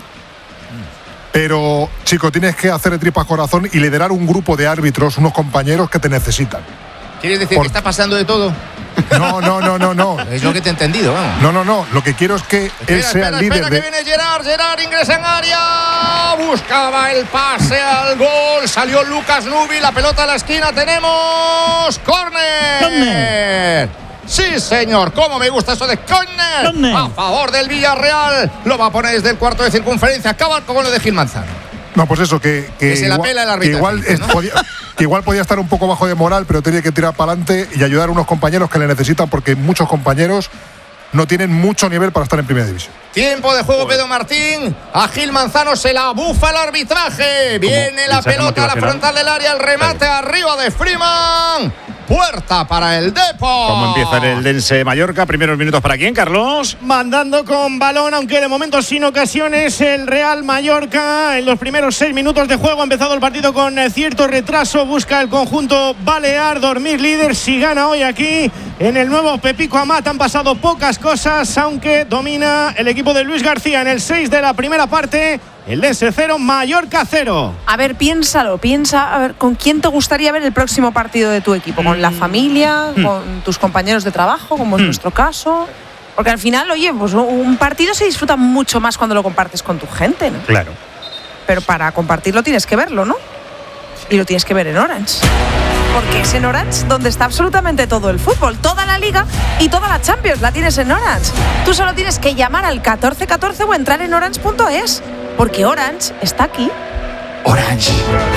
Pero, chico, tienes que hacer de tripas corazón y liderar un grupo de árbitros, unos compañeros que te necesitan. ¿Quieres decir por... que está pasando de todo? No, no, no, no, no. Es lo que te he entendido, vamos. No, no, no. Lo que quiero es que espera, él sea espera, el líder espera, de... que viene Gerard, Gerard ingresa en área. Buscaba el pase al gol. Salió Lucas Nubi, la pelota a la esquina. Tenemos córner. ¿Dónde? Sí, señor. ¿Cómo me gusta eso de córner? ¿Dónde? A favor del Villarreal. Lo va a poner desde el cuarto de circunferencia. Acaba con lo de Gil Manzano. No, pues eso, que, que, que se igual, la pela el que, arbitraje, igual es, ¿no? podía, que igual podía estar un poco bajo de moral, pero tenía que tirar para adelante y ayudar a unos compañeros que le necesitan, porque muchos compañeros no tienen mucho nivel para estar en primera división. Tiempo de juego, Pedro Martín. A Gil Manzano se la bufa el arbitraje. Viene la pelota a la frontal del área, el remate sí. arriba de Freeman. Puerta para el Depor. ¿Cómo empieza el Dense Mallorca? Primeros minutos para quién, Carlos. Mandando con balón, aunque de momento sin ocasiones, el Real Mallorca. En los primeros seis minutos de juego ha empezado el partido con cierto retraso. Busca el conjunto balear dormir líder. Si gana hoy aquí en el nuevo Pepico Amat, han pasado pocas cosas, aunque domina el equipo de Luis García en el seis de la primera parte. El Dense cero, Mallorca cero. A ver, piénsalo, piensa, a ver, ¿con quién te gustaría ver el próximo partido de tu equipo? ¿Con la familia? Mm. ¿Con tus compañeros de trabajo? Como es Mm. nuestro caso. Porque al final, oye, pues un partido se disfruta mucho más cuando lo compartes con tu gente, ¿no? Claro. Pero para compartirlo tienes que verlo, ¿no? Y lo tienes que ver en Orange. Porque es en Orange donde está absolutamente todo el fútbol, toda la Liga y toda la Champions la tienes en Orange. Tú solo tienes que llamar al catorce catorce o entrar en orange punto es, porque Orange está aquí. Orange.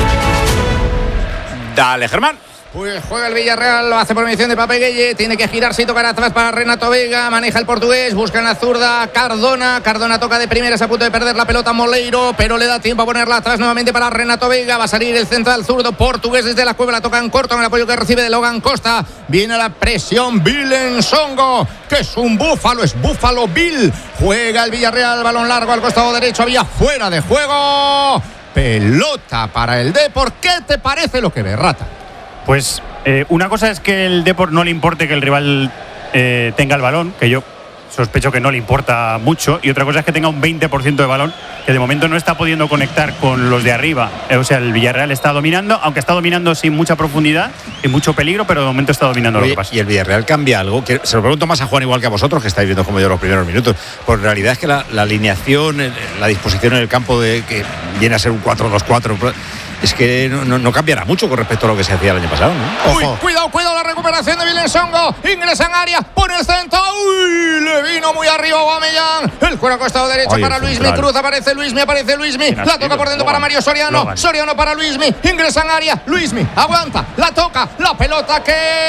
Dale, Germán. Pues juega el Villarreal, lo hace por mediación de Pape Gueye, tiene que girarse y tocar atrás para Renato Vega, maneja el portugués, busca en la zurda Cardona, Cardona toca de primeras a punto de perder la pelota Moleiro, pero le da tiempo a ponerla atrás nuevamente para Renato Vega, va a salir el central zurdo portugués desde la cueva, la toca en corto en el apoyo que recibe de Logan Costa, viene la presión Bill Nsongo, que es un búfalo, es Búfalo Bill, juega el Villarreal, balón largo al costado derecho, había fuera de juego, pelota para el Depor. ¿Qué te parece lo que ve, Rata? Pues eh, una cosa es que el Depor no le importe que el rival eh, tenga el balón, que yo sospecho que no le importa mucho, y otra cosa es que tenga un veinte por ciento de balón, que de momento no está pudiendo conectar con los de arriba. Eh, o sea, el Villarreal está dominando, aunque está dominando sin mucha profundidad, sin mucho peligro, pero de momento está dominando. Oye, lo que pasa. ¿Y el Villarreal cambia algo? Que se lo pregunto más a Juan igual que a vosotros, que estáis viendo como yo los primeros minutos. Pues en realidad es que la, la alineación, la disposición en el campo, de que viene a ser un cuatro dos cuatro, es que no, no, no cambiará mucho con respecto a lo que se hacía el año pasado, ¿no? Uy, cuidado, cuidado la recuperación de Vilén Songo. Ingresa en área, pone el centro. Uy, le vino muy arriba Aubameyang. El cuero costado derecho Oye, para Luismi. Cruz, aparece Luismi, aparece Luismi. La toca por dentro para Mario Soriano. Soriano para Luismi. Ingresa en área. Luismi aguanta, la toca, la pelota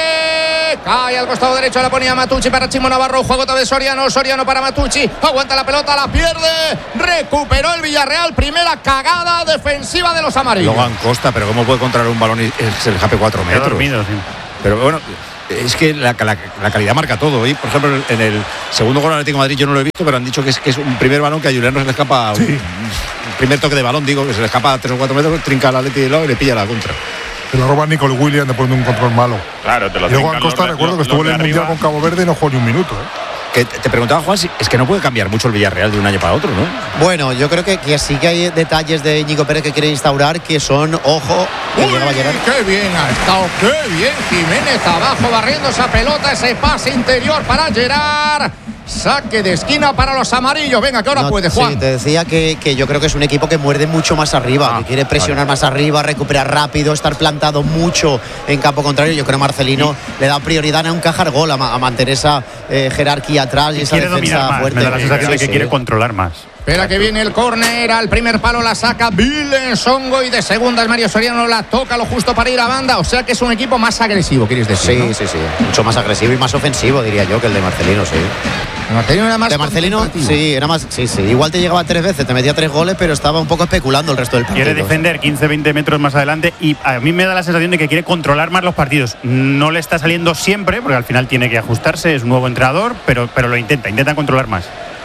que cae al costado derecho. La ponía Matucci para Chimo Navarro. Juego otra vez Soriano. Soriano para Matucci. Aguanta la pelota, la pierde. Recuperó el Villarreal. Primera cagada defensiva de los amarillos. Logan Costa, pero ¿cómo puede controlar un balón y se le escape cuatro metros? Dormido, sí. Pero bueno, es que la, la, la calidad marca todo. Y por ejemplo, en el segundo gol del Atlético de Madrid yo no lo he visto, pero han dicho que es, que es un primer balón que a Julián no se le escapa. Sí. Un, un primer toque de balón, digo, que se le escapa a tres o cuatro metros, trinca al Atlético de lado y le pilla la contra. Se lo roba Nicole Williams después de un control malo. Claro, te lo y luego Costa, recuerdo que estuvo en el Mundial con Cabo Verde y no jugó ni un minuto. ¿eh? Que te preguntaba, Juan, si es que no puede cambiar mucho el Villarreal de un año para otro, ¿no? Bueno, yo creo que, que sí que hay detalles de Íñigo Pérez que quiere instaurar que son, ojo, que Uy, qué bien ha estado, qué bien Jiménez abajo barriendo esa pelota, ese pase interior para Gerard. Saque de esquina para los amarillos. Venga, que ahora no, puede, Juan. Sí, te decía que, que yo creo que es un equipo que muerde mucho más arriba, ah, que quiere presionar vale. más arriba, recuperar rápido, estar plantado mucho en campo contrario. Yo creo que Marcelino sí. le da prioridad a encajar gol, a, a mantener esa eh, jerarquía atrás y, y esa quiere defensa dominar más, fuerte. me da la sensación sí, de que sí. quiere controlar más. Espera que viene el córner, al primer palo la saca Vilén Songo y de segundas Mario Soriano la toca lo justo para ir a banda, o sea que es un equipo más agresivo, ¿quieres decir? Sí, ¿no? sí, sí, mucho más agresivo y más ofensivo, diría yo, que el de Marcelino, sí. De Marcelino era más de Marcelino, sí, era más, sí, sí, igual te llegaba tres veces, te metía tres goles, pero estaba un poco especulando el resto del partido. Quiere defender quince veinte metros más adelante y a mí me da la sensación de que quiere controlar más los partidos. No le está saliendo siempre, porque al final tiene que ajustarse, es un nuevo entrenador, pero, pero lo intenta, intenta controlar más.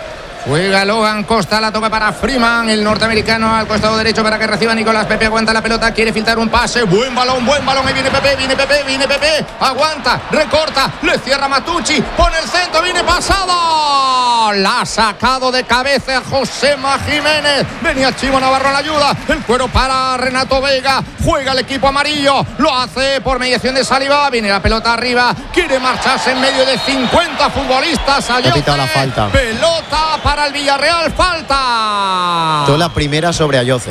Juega Logan Costa, la toca para Freeman, el norteamericano al costado derecho para que reciba Nicolás Pepe, aguanta la pelota, quiere filtrar un pase, buen balón, buen balón, ahí viene Pepe, viene Pepe, viene Pepe, aguanta, recorta, le cierra Matucci, pone el centro, viene pasado, la ha sacado de cabeza Josema Jiménez, venía Chimo Navarro a la ayuda, el cuero para Renato Veiga, juega el equipo amarillo, lo hace por mediación de Saliba, viene la pelota arriba, quiere marcharse en medio de cincuenta futbolistas, ha pitado la falta. Pelota para Para el Villarreal, falta. Toda la primera sobre Ayoce.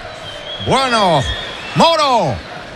Bueno, Moro.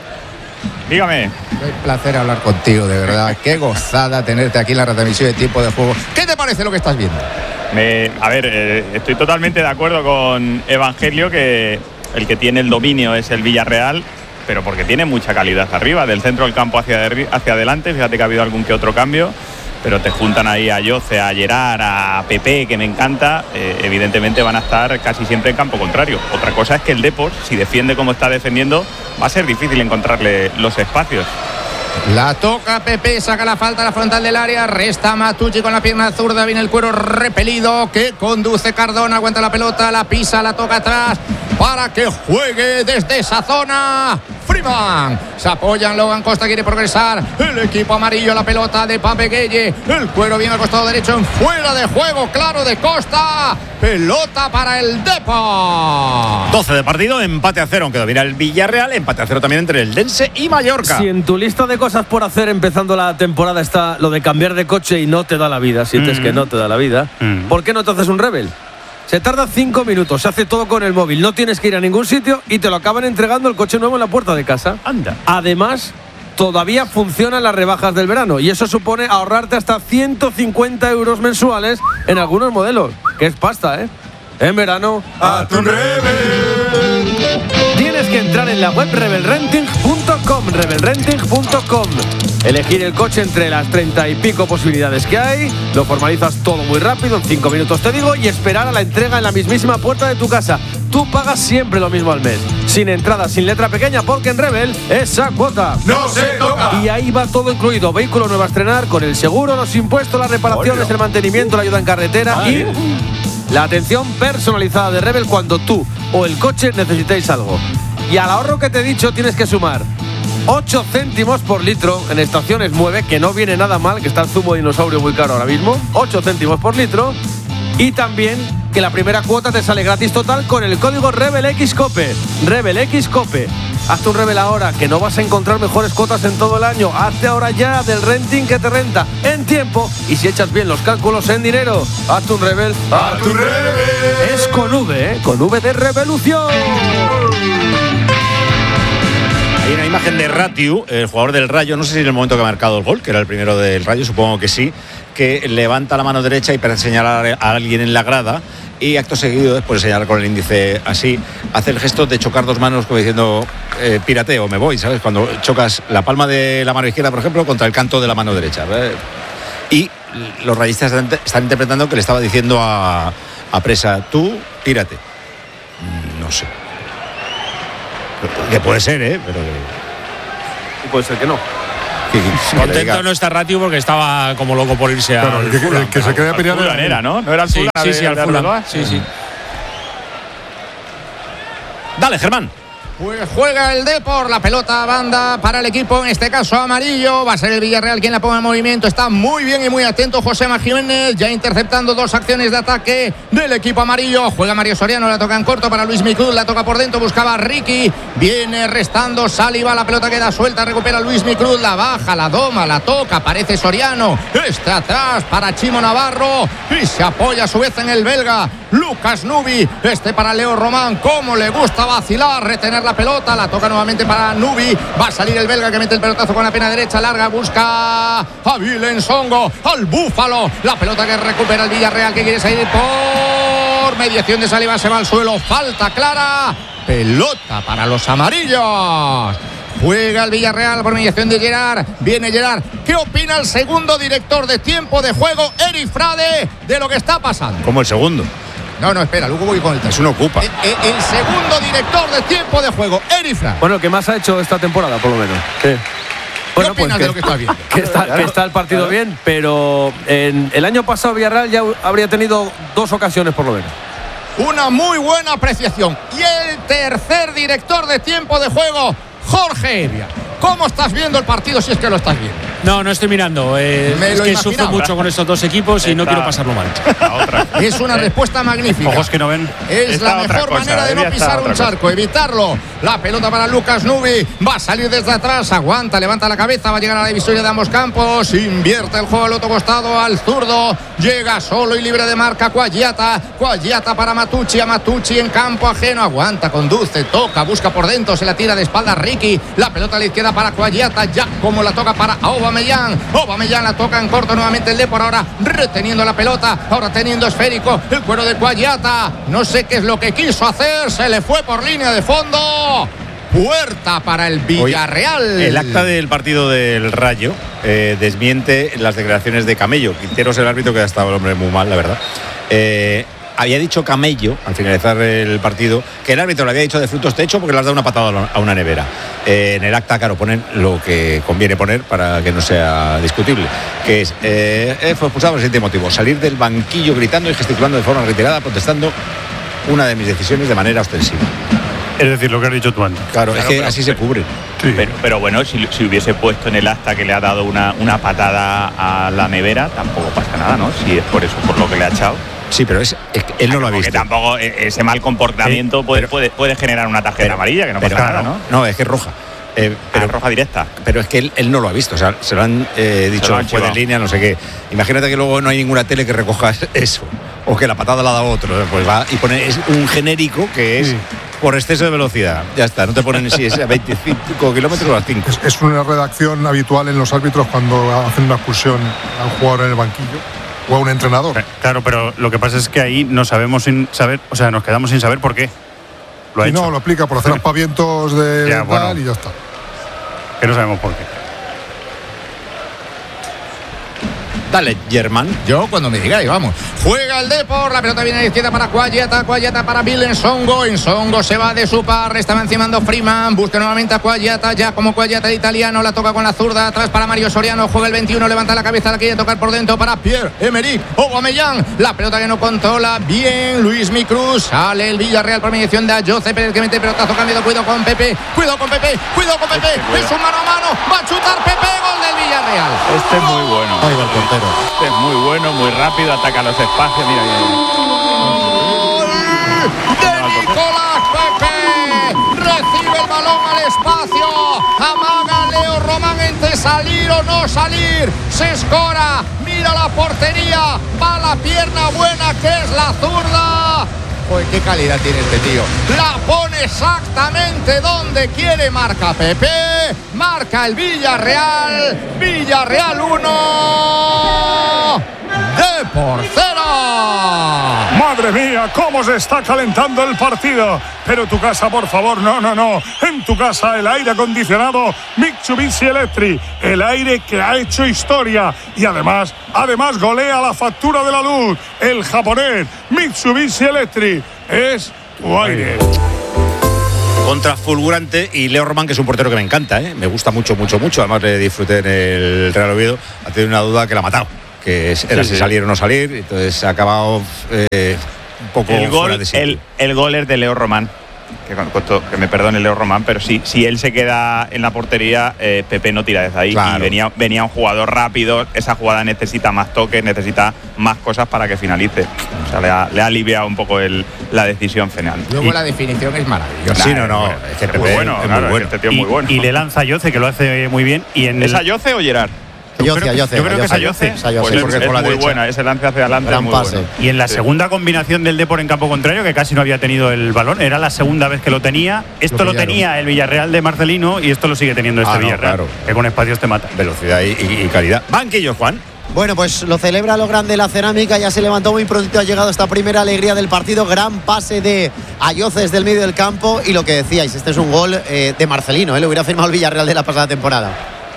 Dígame. Qué placer hablar contigo, de verdad. Qué gozada tenerte aquí en la retransmisión de Tiempo de Juego. ¿Qué te parece lo que estás viendo? Me, a ver, eh, estoy totalmente de acuerdo con Evangelio que el que tiene el dominio es el Villarreal, pero porque tiene mucha calidad arriba, del centro del campo hacia, hacia adelante. Fíjate que ha habido algún que otro cambio. Pero te juntan ahí a Yoce, a Gerard, a Pepe, que me encanta, eh, evidentemente van a estar casi siempre en campo contrario. Otra cosa es que el Depor, si defiende como está defendiendo, va a ser difícil encontrarle los espacios. La toca Pepe, saca la falta a la frontal del área, resta Matucci con la pierna zurda, viene el cuero repelido que conduce Cardona, aguanta la pelota, la pisa, la toca atrás para que juegue desde esa zona. Freeman se apoya en Logan Costa, quiere progresar el equipo amarillo, la pelota de Pape Gueye, el cuero viene al costado derecho en fuera de juego, claro, de Costa, pelota para el Depor. doce de partido, empate a cero, aunque domina el Villarreal, empate a cero también entre el Dense y Mallorca. Si en tu lista de cosas por hacer empezando la temporada está lo de cambiar de coche y no te da la vida, sientes mm. que no te da la vida, mm. ¿por qué no te haces un Rebel? Se tarda cinco minutos, se hace todo con el móvil, no tienes que ir a ningún sitio y te lo acaban entregando el coche nuevo en la puerta de casa. Anda. Además, todavía funcionan las rebajas del verano y eso supone ahorrarte hasta ciento cincuenta euros mensuales en algunos modelos, que es pasta, ¿eh? En verano, a tu Rebel. Tienes que entrar en la web rebel renting punto com, rebel renting punto com. Elegir el coche entre las treinta y pico posibilidades que hay, lo formalizas todo muy rápido, en cinco minutos te digo, y esperar a la entrega en la mismísima puerta de tu casa. Tú pagas siempre lo mismo al mes, sin entrada, sin letra pequeña, porque en Rebel esa cuota no se toca. Y ahí va todo incluido, vehículo nuevo a estrenar, con el seguro, los impuestos, las reparaciones, el mantenimiento, la ayuda en carretera Ay. y la atención personalizada de Rebel cuando tú o el coche necesitéis algo. Y al ahorro que te he dicho tienes que sumar ocho céntimos por litro en estaciones Mueve, que no viene nada mal, que está el zumo de dinosaurio muy caro ahora mismo, ocho céntimos por litro, y también que la primera cuota te sale gratis total con el código RebelXCope. RebelXCope. Hazte un Rebel ahora, que no vas a encontrar mejores cuotas en todo el año. Hazte ahora ya del renting que te renta en tiempo y si echas bien los cálculos en dinero. Hazte un Rebel. ¡A tu Rebel! Es con V, ¿eh? Con V de revolución. Hay una imagen de Ratiu, el jugador del Rayo, no sé si en el momento que ha marcado el gol, que era el primero del Rayo, supongo que sí, que levanta la mano derecha y para señalar a alguien en la grada y acto seguido, después de señalar con el índice así, hace el gesto de chocar dos manos como diciendo eh, pirateo, me voy, ¿sabes? Cuando chocas la palma de la mano izquierda, por ejemplo, contra el canto de la mano derecha. ¿Verdad? Y los rayistas están, están interpretando que le estaba diciendo a, a Presa, tú, pírate. No sé. Que puede ser, ¿eh? Pero y puede ser que no. Que, que, Contento diga. no está Ratiu porque estaba como loco por irse claro, al el que, Fulham. el que se quería pelear Fulham era, ¿no? ¿No era el Sí, Fulham sí, de- sí, al de Fulham. Arbeloa? Sí, sí. Dale, Germán. Pues juega el Depor, la pelota banda para el equipo, en este caso amarillo. Va a ser el Villarreal quien la ponga en movimiento. Está muy bien y muy atento José Jiménez, ya interceptando dos acciones de ataque del equipo amarillo. Juega Mario Soriano, la toca en corto para Luis Micruz, la toca por dentro, buscaba a Ricky. Viene restando Saliba, la pelota queda suelta, recupera Luis Micruz, la baja, la doma, la toca, aparece Soriano. Está atrás para Chimo Navarro y se apoya a su vez en el belga Lucas Nubi. Este para Leo Román, como le gusta vacilar, retener la pelota, la toca nuevamente para Nubi. Va a salir el belga que mete el pelotazo con la pierna derecha larga, busca a Vilen Songo, al Búfalo. La pelota que recupera el Villarreal, que quiere salir por mediación de Saliba, se va al suelo, falta clara, pelota para los amarillos. Juega el Villarreal por mediación de Gerard. Viene Gerard. ¿Qué opina el segundo director de tiempo de juego, Eri Frade, de lo que está pasando? Como el segundo. No, no, espera, luego voy con el Es un ocupa. El, el segundo director de tiempo de juego, Eri Frade. Bueno, ¿qué más ha hecho esta temporada, por lo menos? Sí. ¿Qué Bueno, opinas pues de lo que estás viendo? Que está, que está el partido bien, pero en el año pasado Villarreal ya habría tenido dos ocasiones por lo menos. Una muy buena apreciación. Y el tercer director de tiempo de juego, Jorge Evia. ¿Cómo estás viendo el partido si es que lo estás viendo? No, no estoy mirando. Eh, Me es lo que imaginaba. sufro mucho con estos dos equipos y Esta- no quiero pasarlo mal. Es una respuesta magnífica. Ojos que no ven. Es Esta la otra mejor cosa, manera de no Evia está pisar otra un cosa. charco, evitarlo. La pelota para Lucas Nubi. Va a salir desde atrás, aguanta, levanta la cabeza, va a llegar a la divisoria de ambos campos. Invierte el juego al otro costado, al zurdo. Llega solo y libre de marca Cuagliata. Cuagliata para Matucci, a Matucci en campo ajeno. Aguanta, conduce, toca, busca por dentro, se la tira de espalda a Ricky. La pelota a la izquierda para Cuagliata, ya como la toca para Aubameyang. Aubameyang la toca en corto nuevamente el Depor, ahora reteniendo la pelota, ahora teniendo esférico el cuero de Cuagliata. No sé qué es lo que quiso hacer, se le fue por línea de fondo. Puerta para el Villarreal. El acta del partido del Rayo eh, desmiente las declaraciones de Camello. Quinteros, el árbitro, que ha estado el hombre muy mal, la verdad. Eh, había dicho Camello, al finalizar el partido, que el árbitro le había dicho de frutos te echo porque le has dado una patada a una nevera. Eh, en el acta, claro, ponen lo que conviene poner para que no sea discutible, que es, eh, eh, fue expulsado por el siguiente motivo: salir del banquillo gritando y gesticulando de forma reiterada, protestando una de mis decisiones de manera ostensiva. Es decir, lo que has dicho tú antes. Claro, Claro, es que pero- así se cubre. Pero, pero bueno, si, si hubiese puesto en el acta que le ha dado una, una patada a la nevera, tampoco pasa nada, ¿no? Si es por eso, por lo que le ha echado. Sí, pero es, es que él no lo ha Porque visto. tampoco e- ese mal comportamiento Sí, puede, pero- puede, puede generar una tarjeta amarilla, que no Pero pasa nada, ¿no? No, es que es roja. Eh, pero, roja directa. Pero es que él, él no lo ha visto, o sea, se lo han eh, dicho lo han fuera de chivado. línea, no sé qué. Imagínate que luego no hay ninguna tele que recoja eso, o que la patada la da otro, pues va y pone es un genérico que es por exceso de velocidad. Ya está, no te ponen si es a veinticinco kilómetros o a cinco. Es, es una redacción habitual en los árbitros cuando hacen una expulsión a un jugador en el banquillo o a un entrenador. Claro, pero lo que pasa es que ahí no sabemos sin saber, o sea, nos quedamos sin saber por qué. Lo ha Y hecho. no, lo explica por hacer aspavientos de Ya, tal bueno. y ya está. Que no sabemos por qué. Dale, Germán. Yo cuando me digáis, vamos. Juega el Depor, la pelota viene a la izquierda para Cuagliata, Cuagliata para Bill Ensongo, Ensongo se va de su par, estaba encimando Freeman, busca nuevamente a Cuagliata, ya como Cuagliata el italiano, la toca con la zurda, atrás para Mario Soriano, juega el veintiuno, levanta la cabeza, la quiere tocar por dentro para Pierre-Emerick Aubameyang, la pelota que no controla bien Luis Micruz, sale el Villarreal por mediación de José Pérez que mete pelotazo, cambiado, cuidado con Pepe, cuidado con Pepe, cuidado con Pepe, es un mano a mano, va a chutar Pepe, gol del Villarreal. Este es muy bueno. Ahí va el portero. Este es muy bueno, muy rápido, ataca los espacios. Mira, mira, mira. de Nicolás Pepe, recibe el balón al espacio, amaga Leo Román entre salir o no salir, se escora, mira la portería, va la pierna buena que es la zurda, Joder, qué calidad tiene este tío. La pone exactamente donde quiere. Marca Pepe. Marca el Villarreal. Villarreal uno. Depor cero. Madre mía, cómo se está calentando el partido. Pero tu casa, por favor, no, no, no. En tu casa el aire acondicionado Mitsubishi Electric. El aire que ha hecho historia. Y además, además golea la factura de la luz. El japonés Mitsubishi Electric es tu aire. Contra fulgurante y Leo Román, que es un portero que me encanta, ¿eh? Me gusta mucho, mucho, mucho. Además le disfruté en el Real Oviedo. Ha tenido una duda que la ha matado, que era sí, si sí. salir o no salir. Entonces ha acabado eh, un poco el gol, fuera de sí. El, el gol es de Leo Román. Que, costó, que me perdone Leo Román, pero sí, si él se queda en la portería, eh, Pepe no tira desde ahí. Claro. Y venía, venía un jugador rápido. Esa jugada necesita más toques, necesita más cosas para que finalice. O sea, le ha, le ha aliviado un poco el, la decisión final. Luego y, la definición es maravillosa. Sí, no, no. Bueno, es que Pepe es muy bueno, es claro, muy bueno. Es que este tío es muy bueno. Y, y le lanza a Yoce, que lo hace muy bien. Y en ¿Es el... a Yoce o Gerard? Yo creo, Yoce, yo creo que es Ayoce. Pues es, es, es muy buena, ese lance hacia adelante es muy pase. bueno. Y en la sí. segunda combinación del Depor en campo contrario, que casi no había tenido el balón, era la segunda vez que lo tenía. Esto lo, lo tenía el Villarreal de Marcelino y esto lo sigue teniendo este ah, no, Villarreal, claro. que con espacios te mata. Velocidad y, y, y calidad. Banquillo, Juan. Bueno, pues lo celebra lo grande la Cerámica, ya se levantó muy pronto, ha llegado esta primera alegría del partido, gran pase de Ayoce desde el medio del campo y lo que decíais, este es un gol eh, de Marcelino, ¿eh? Lo hubiera firmado el Villarreal de la pasada temporada.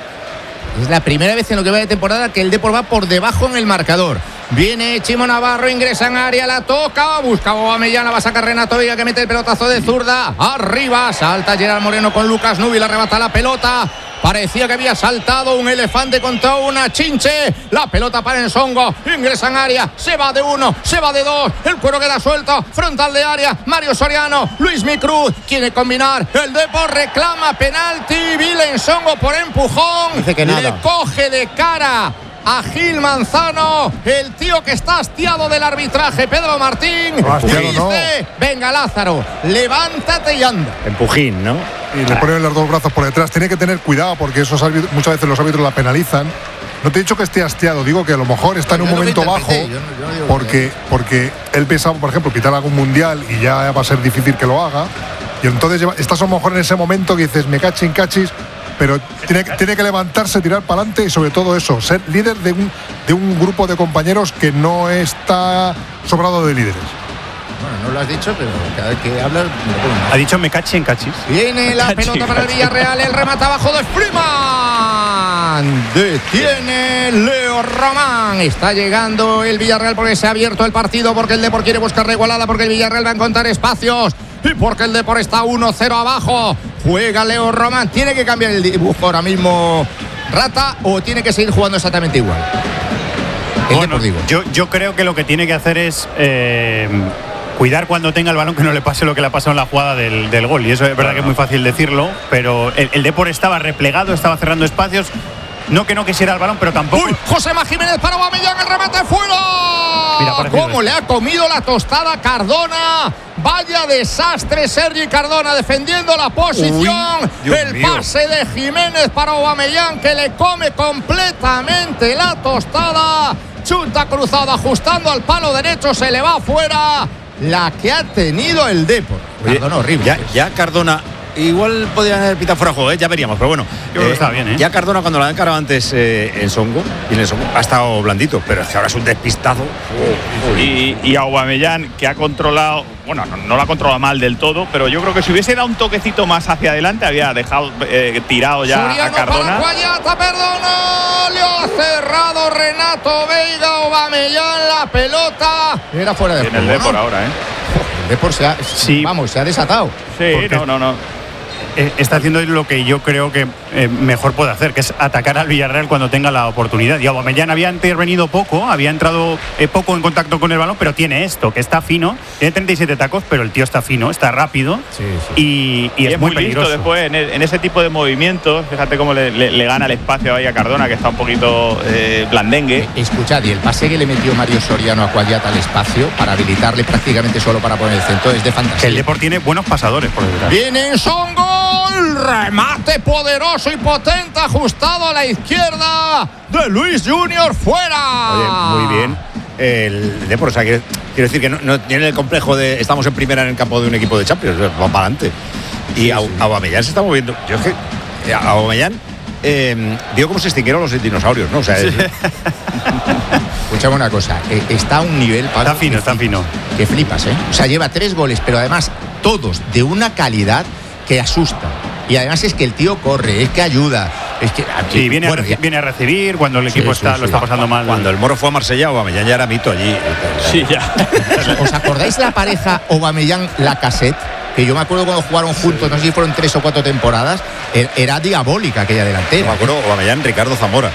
Es la primera vez en lo que va de temporada que el Depor va por debajo en el marcador. Viene Chimo Navarro, ingresa en área, la toca, busca Aubameyang, la va a sacar Renato Veiga que mete el pelotazo de zurda. Arriba, salta Gerard Moreno con Lucas Nubi, le arrebata la pelota. Parecía que había saltado un elefante contra una chinche. La pelota para Ensongo. Ingresa en área. Se va de uno. Se va de dos. El cuero queda suelto. Frontal de área. Mario Soriano. Luis Micruz. Quiere combinar. El Depor reclama penalti. Vile Ensongo por empujón. Dice que nada. Le coge de cara a Gil Manzano, el tío que está hastiado del arbitraje, Pedro Martín. No, dice, no. Venga Lázaro, levántate y anda. Empujín, ¿no? Y le ponen los dos brazos por detrás. Tiene que tener cuidado porque esos árbitros, muchas veces los árbitros la penalizan. No te he dicho que esté hastiado, digo que a lo mejor está en un momento bajo yo no, yo no porque, porque él pensaba, por ejemplo, pitar algún mundial y ya va a ser difícil que lo haga. Y entonces estás a lo mejor en ese momento que dices, me cachis, cachis. Pero tiene, tiene que levantarse, tirar para adelante y sobre todo eso, ser líder de un, de un grupo de compañeros que no está sobrado de líderes. Bueno, no lo has dicho, pero cada vez que hablas me lo pongo. Ha dicho me cachi en cachis. Viene la pelota para el Villarreal, el remate abajo de Freeman. Detiene Leo Román. Está llegando el Villarreal porque se ha abierto el partido, porque el Depor quiere buscar la igualada, porque el Villarreal va a encontrar espacios. Y porque el Depor está uno cero abajo. Juega Leo Román. ¿Tiene que cambiar el dibujo ahora mismo Rata o tiene que seguir jugando exactamente igual? El bueno, Depor, digo. Yo, yo creo que lo que tiene que hacer es eh, cuidar cuando tenga el balón que no le pase lo que le ha pasado en la jugada del, del gol. Y eso es verdad que es muy fácil decirlo, pero el, el Depor estaba replegado, estaba cerrando espacios. No que no quisiera el balón, pero tampoco. ¡Uy! Josema Jiménez para Aubameyang, el remate fuera. Mira, cómo le ha comido la tostada Cardona. Vaya desastre, Sergi Cardona defendiendo la posición. Uy, el mío. Pase de Jiménez para Aubameyang que le come completamente la tostada. Chuta cruzada ajustando al palo derecho, se le va afuera. La que ha tenido el Depor. Cardona horrible. Ya, ya Cardona. Igual podrían haber pitado fuera de juego, ¿eh? Ya veríamos, pero bueno. Yo creo eh, que está bien, ¿eh? Ya Cardona, cuando la han encarado antes eh, en Songo, y en el Songo ha estado blandito, pero es que ahora es un despistado. Oh, oh, y, y Aubameyang, que ha controlado, bueno, no, no lo ha controlado mal del todo, pero yo creo que si hubiese dado un toquecito más hacia adelante, había dejado eh, tirado ya Suriano a Cardona. Para Guayata, perdona, le ha cerrado Renato Veiga, Aubameyang la pelota. Era fuera de juego. En el Depor ¿no? ahora, ¿eh? El Depor se ha, sí. vamos, se ha desatado. Sí, no, no, no. Está haciendo lo que yo creo que eh, mejor puede hacer, que es atacar al Villarreal cuando tenga la oportunidad. Y Aubameyang había intervenido poco, había entrado eh, poco en contacto con el balón, pero tiene esto, que está fino, tiene treinta y siete tacos, pero el tío está fino, está rápido sí, sí. Y, y, y es, es muy, muy peligroso. Listo después en, el, en ese tipo de movimientos, fíjate cómo le, le, le gana el espacio ahí a Cardona, que está un poquito eh, blandengue. Escuchad, y el pase que le metió Mario Soriano a Cuayata al espacio para habilitarle prácticamente solo para poner el centro es de fantasía. El Depor tiene buenos pasadores por detrás. Viene Songo. Remate poderoso y potente ajustado a la izquierda de Luis Junior fuera. Oye, muy bien. el Depor. O sea, quiero, quiero decir que no, no tiene el complejo de estamos en primera en el campo de un equipo de Champions, va para adelante. Y sí, sí. Aubameyang se está moviendo. Yo es que Aubameyang eh, vio cómo se extinguieron los dinosaurios, ¿no? O sea, sí. es, Escuchame una cosa, eh, está a un nivel... Pablo, está fino, está fino. Que flipas, ¿eh? O sea, lleva tres goles, pero además todos de una calidad que asusta. Y además es que el tío corre, es que ayuda. Es que, aquí, sí, viene, bueno, a, viene a recibir cuando el equipo sí, está, sí, sí. lo está pasando mal. Cuando el Moro fue a Marsella, Aubameyang ya era mito allí. Sí, ya. ¿Os acordáis la pareja Aubameyang-Lacazette? Que yo me acuerdo cuando jugaron juntos, no sé si fueron tres o cuatro temporadas, era diabólica aquella delantera. No me acuerdo, Aubameyang, Ricardo Zamora.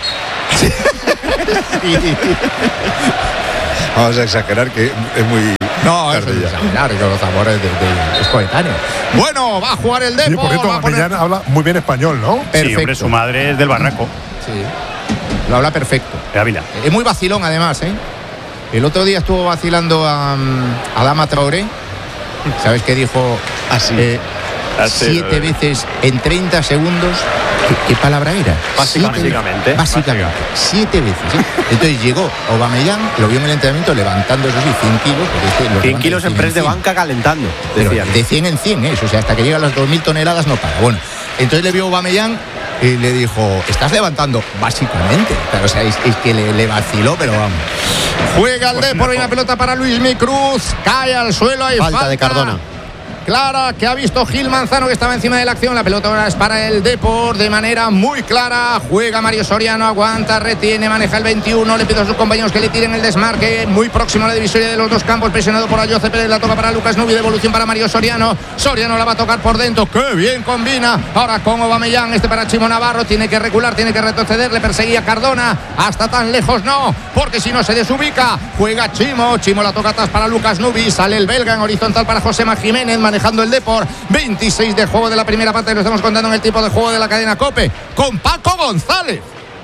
Vamos a exagerar que es muy... No, es exagerar, Ricardo Zamora es, de, de, es coetáneo. Bueno, va a jugar el Depor. Sí, por cierto, Aubameyang poner... habla muy bien español, ¿no? Perfecto. Sí, hombre, su madre es del Barraco. Sí, lo habla perfecto. De Ávila. Es muy vacilón, además, ¿eh? El otro día estuvo vacilando a, a Adama Traoré. ¿Sabes qué dijo? Así. Eh, siete veces en treinta segundos. ¿Qué, qué palabra era? Básicamente. Siete, básicamente. Siete veces. ¿eh? Entonces llegó Aubameyang, lo vio en el entrenamiento levantando esos cien kilos. Este cien kilos en press de banca calentando. Decían. De cien en cien, ¿eh? O sea, hasta que llega a las dos mil toneladas no para. Bueno, entonces le vio Aubameyang y le dijo, ¿estás levantando? Básicamente. Claro, o sea, es, es que le, le vaciló, pero vamos. Juega el Depor, viene la pelota para Luismi Cruz, cae al suelo, hay falta, falta de Cardona. Clara, que ha visto Gil Manzano, que estaba encima de la acción. La pelota ahora es para el Depor de manera muy clara. Juega Mario Soriano, aguanta, retiene, maneja el veintiuno. Le pide a sus compañeros que le tiren el desmarque. Muy próximo a la divisoria de los dos campos, presionado por Ayoce Pérez. La toca para Lucas Nubi, devolución para Mario Soriano. Soriano la va a tocar por dentro. ¡Qué bien combina! Ahora con Aubameyang, este para Chimo Navarro. Tiene que recular, tiene que retroceder. Le perseguía Cardona. Hasta tan lejos no, porque si no se desubica. Juega Chimo. Chimo la toca atrás para Lucas Nubi. Sale el belga en horizontal para Josema Jiménez, manejando el Depor. veintiséis de juego de la primera parte, lo estamos contando en el tipo de juego de la cadena COPE con Paco González.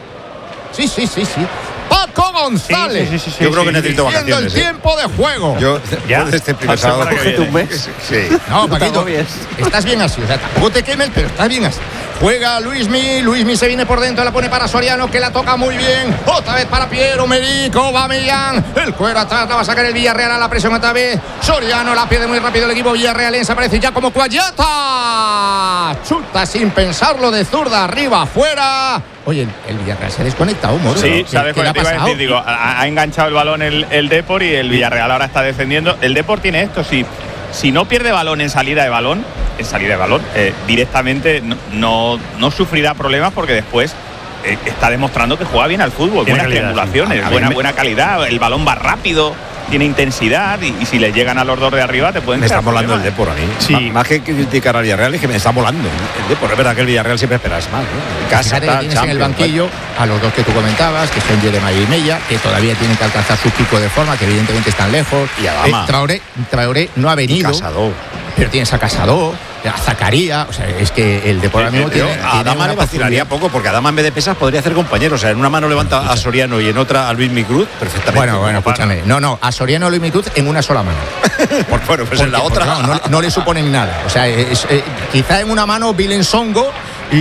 Sí, sí, sí, sí. Paco González. Sí, sí, sí, sí, yo sí, creo que necesito vacaciones. Viendo el tiempo de juego. Yo, ya, de este primer sábado. un mes. Sí. No, Paquito, estás bien así. O sea, tampoco te quemes, pero estás bien así. Juega Luismi, Luismi se viene por dentro, la pone para Soriano, que la toca muy bien. Otra vez para Piero Merico, Aubameyang. El cuero atrás, la va a sacar el Villarreal a la presión otra vez. Soriano la pierde muy rápido el equipo villarrealense, aparece ya como Cuayata. Chuta sin pensarlo de zurda, arriba, afuera. Oye, el, el Villarreal se ha desconectado, Moro. Sí, ¿no? se ha desconectado. Iba a decir, digo, ha, ha enganchado el balón el, el Depor y el Villarreal ahora está defendiendo. El Depor tiene esto, sí. Si no pierde balón en salida de balón, en salida de balón, eh, directamente no, no, no sufrirá problemas porque después eh, está demostrando que juega bien al fútbol, buenas triangulaciones, sí. buena, buena calidad, el balón va rápido, tiene intensidad y, y si le llegan a los dos de arriba te pueden... Me está volando el Depor a mí. Sí. Más, más que criticar al Villarreal es que me está volando el Depor. Es verdad que el Villarreal siempre esperas más, ¿no? En casa, Fíjate que tienes en el banquillo bueno. a los dos que tú comentabas, que son Jeremai y Mella, que todavía tienen que alcanzar su pico de forma, que evidentemente están lejos. Y Adama. Eh, Traoré, Traoré no ha venido. Casado. Pero tienes a Casado, a Zacaría, o sea, es que el Depor mismo tiene, a tiene Adama le vacilaría poco, porque Adama en vez de pesas podría hacer compañero, o sea, en una mano levanta a Soriano y en otra a Luismi Cruz, perfectamente. Bueno, bueno, escúchame, no, no, a Soriano y a Luismi Cruz en una sola mano. Por, bueno, pues porque, en la otra no, no, no le suponen nada, o sea, es, es, quizá en una mano Vilen Songo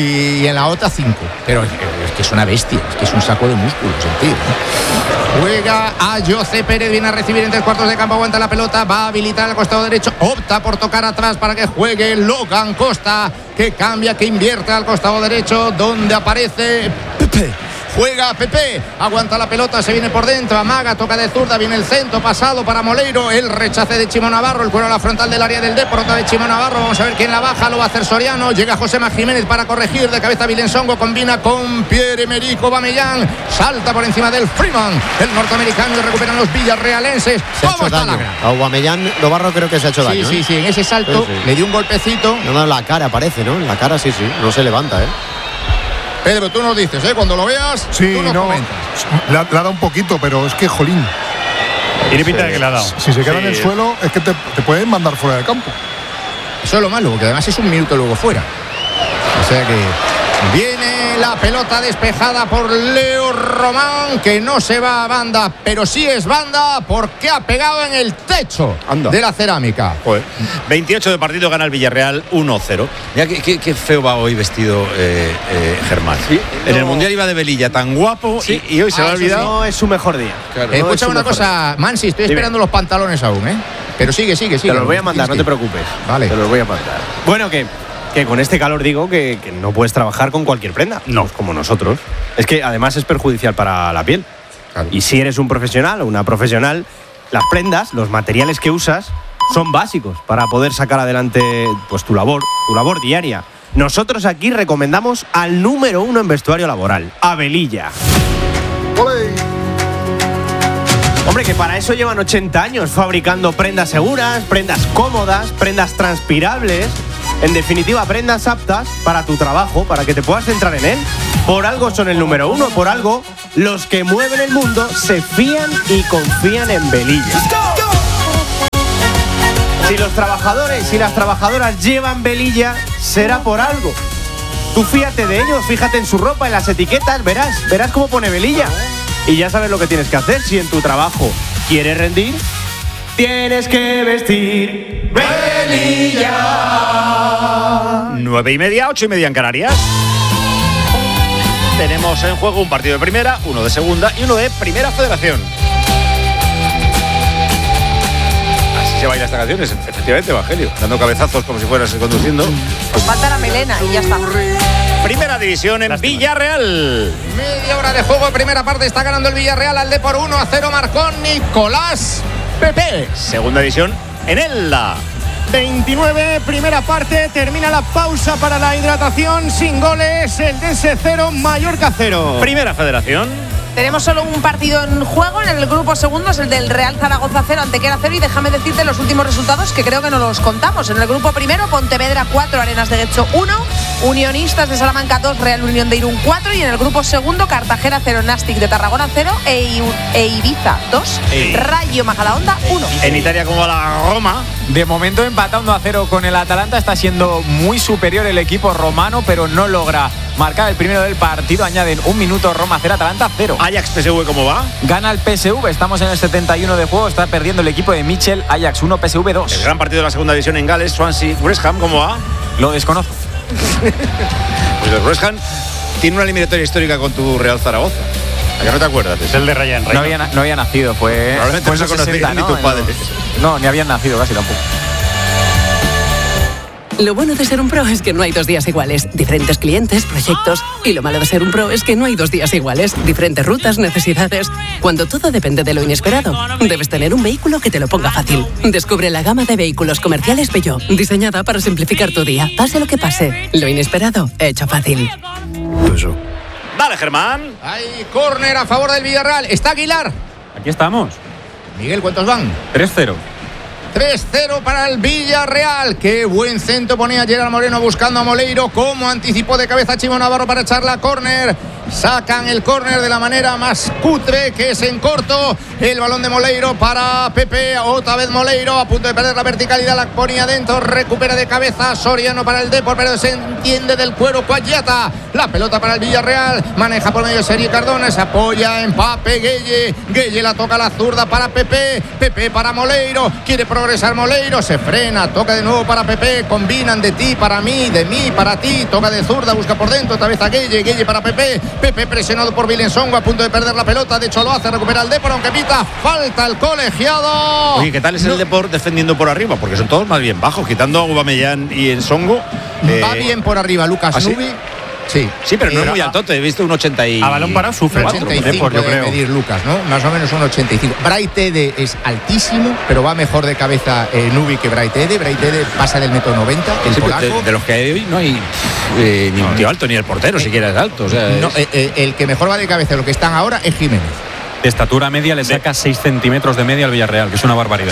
y en la otra cinco, pero es, es que es una bestia, es que es un saco de músculos el tío, ¿no? Juega a José Pérez, viene a recibir en tres cuartos de campo, aguanta la pelota, va a habilitar al costado derecho, opta por tocar atrás para que juegue Logan Costa, que cambia, que invierte al costado derecho, donde aparece Pepe. Juega Pepe, aguanta la pelota, se viene por dentro, amaga, toca de zurda, viene el centro, pasado para Moleiro, el rechace de Chimo Navarro, el cuero a la frontal del área del Depor, otra de Chimo Navarro, vamos a ver quién la baja, lo va a hacer Soriano, llega Josema Jiménez para corregir, de cabeza Vilensongo, combina con Pierre-Emerick Aubameyang, salta por encima del Freeman, el norteamericano, y recuperan los villarrealenses. Se ha hecho daño. Aubameyang, Navarro creo que se ha hecho daño. Sí, sí, ¿eh? sí, en ese salto sí, sí. le dio un golpecito. No, no, la cara parece, ¿no? La cara sí, sí, no se levanta, ¿eh? Pedro, tú nos dices, ¿eh? Cuando lo veas, sí, tú nos no, comentas. Le ha, le ha dado un poquito, pero es que, jolín. Tiene pinta de que le ha dado. Si se queda sí. en el suelo, es que te, te pueden mandar fuera del campo. Eso es lo malo, porque además es un minuto luego fuera. O sea que viene la pelota despejada por Leo Román, que no se va a banda, pero sí es banda porque ha pegado en el techo Anda. de la cerámica. Joder. veintiocho de partido, gana el Villarreal uno cero. Mira qué, qué, qué feo va hoy vestido eh, eh, Germán. ¿Sí? En No. el Mundial iba de velilla, tan guapo, Sí. y, y hoy se Ah, lo ha eso olvidado. no es su mejor día. Claro. Eh, No, es escúchame su una mejor cosa, Mansi, estoy Dime. esperando los pantalones aún, ¿eh? Pero sigue, sigue, sigue. Te los voy a mandar, no te preocupes. Vale. Te los voy a mandar. Bueno, que, que con este calor digo que, que no puedes trabajar con cualquier prenda. No. Pues como nosotros. Es que además es perjudicial para la piel. Claro. Y si eres un profesional o una profesional, las prendas, los materiales que usas, son básicos para poder sacar adelante pues tu labor, tu labor diaria. Nosotros aquí recomendamos al número uno en vestuario laboral, Avelilla. Hombre, que para eso llevan ochenta años fabricando prendas seguras, prendas cómodas, prendas transpirables. En definitiva, prendas aptas para tu trabajo, para que te puedas centrar en él. Por algo son el número uno, por algo los que mueven el mundo se fían y confían en Velilla. Si los trabajadores y las trabajadoras llevan Velilla, será por algo. Tú fíjate de ellos, fíjate en su ropa, en las etiquetas, verás, verás cómo pone Velilla. Y ya sabes lo que tienes que hacer. Si en tu trabajo quieres rendir, tienes que vestir Velilla. Nueve y media, ocho y media en Canarias. Tenemos en juego un partido de primera, uno de segunda y uno de primera federación. Así se baila esta canción, es efectivamente, Evangelio. Dando cabezazos como si fueras conduciendo. Pues falta la melena y ya está. Primera división en Lástima. Villarreal. Media hora de juego, primera parte, está ganando el Villarreal al Depor uno a cero, marcó Nicolás Pepe. Segunda división en Elda. veintinueve, primera parte, termina la pausa para la hidratación, sin goles, el Dense cero, Mallorca cero. Primera federación. Tenemos solo un partido en juego en el grupo segundo, es el del Real Zaragoza cero, Antequera cero, y déjame decirte los últimos resultados que creo que no los contamos. En el grupo primero, Pontevedra cuatro, Arenas de Guecho uno, Unionistas de Salamanca dos, Real Unión de Irún cuatro, y en el grupo segundo, Cartagena cero, Nastic de Tarragona cero e, I- e Ibiza dos, Ey. Rayo Majadahonda uno. En Italia, ¿cómo va la Roma? De momento empatando a cero con el Atalanta, está siendo muy superior el equipo romano, pero no logra marcar el primero del partido. Añaden un minuto, Roma cero, Atalanta cero. Ajax P S V, ¿cómo va? Gana el P S V, estamos en el setenta y uno de juego, está perdiendo el equipo de Michel, Ajax uno, P S V dos. El gran partido de la segunda división en Gales, Swansea, West Ham, ¿cómo va? Lo desconozco. Pues el West Ham tiene una eliminatoria histórica con tu Real Zaragoza. ¿A que no te acuerdas? Es el de Ryan No había, na- no había nacido, fue. Probablemente fue en no los conocías sesenta, ni ¿no? tus padres. No, ni habían nacido casi tampoco. Lo bueno de ser un pro es que no hay dos días iguales. Diferentes clientes, proyectos. Y lo malo de ser un pro es que no hay dos días iguales. Diferentes rutas, necesidades. Cuando todo depende de lo inesperado, debes tener un vehículo que te lo ponga fácil. Descubre la gama de vehículos comerciales Peugeot, diseñada para simplificar tu día. Pase lo que pase, lo inesperado, hecho fácil. Dale, Germán. Hay córner a favor del Villarreal. Está Aguilar. Aquí estamos. Miguel, ¿cuántos van? tres cero. tres cero para el Villarreal. Qué buen centro ponía Gerard Moreno buscando a Moleiro. Cómo anticipó de cabeza Chimo Navarro para echar la córner. Sacan el córner de la manera más cutre, que es en corto. El balón de Moleiro para Pepe. Otra vez Moleiro a punto de perder la verticalidad. La ponía dentro. Recupera de cabeza Soriano para el Depor, pero se entiende del cuero Cuayata. La pelota para el Villarreal. Maneja por medio de Sergio Cardona. Se apoya en Pape Gueye. Gueye la toca a la zurda para Pepe. Pepe para Moleiro. Quiere progresar Moleiro. Se frena. Toca de nuevo para Pepe. Combinan de ti para mí. De mí para ti. Toca de zurda. Busca por dentro. Otra vez a Gueye. Gueye para Pepe. Pepe presionado por Vilensongo, a punto de perder la pelota. De hecho lo hace, recupera el Depor, aunque pita falta el colegiado. Oye, ¿qué tal es el Depor defendiendo por arriba? Porque son todos más bien bajos, quitando a Aubameyang y Ensongo. Va eh, bien por arriba Lucas ¿ah, sí? Nubi. Sí, Sí, pero no es Pero muy a- alto. Te he visto un ochenta y A balón parado sufre. ochenta y cinco yo debe creo. medir Lucas, ¿no? Más o menos un ochenta y cinco. Braitede es altísimo, pero va mejor de cabeza eh, Nubi que Braitede. Braitede pasa del metro noventa, el Sí, pero polaco. de, de los que hay hoy no hay eh, ni un tío alto, ni el portero siquiera es alto. O sea, No, es- eh, eh, el que mejor va de cabeza de lo que están ahora es Jiménez. De estatura media le saca seis centímetros de media al Villarreal, que es una barbaridad.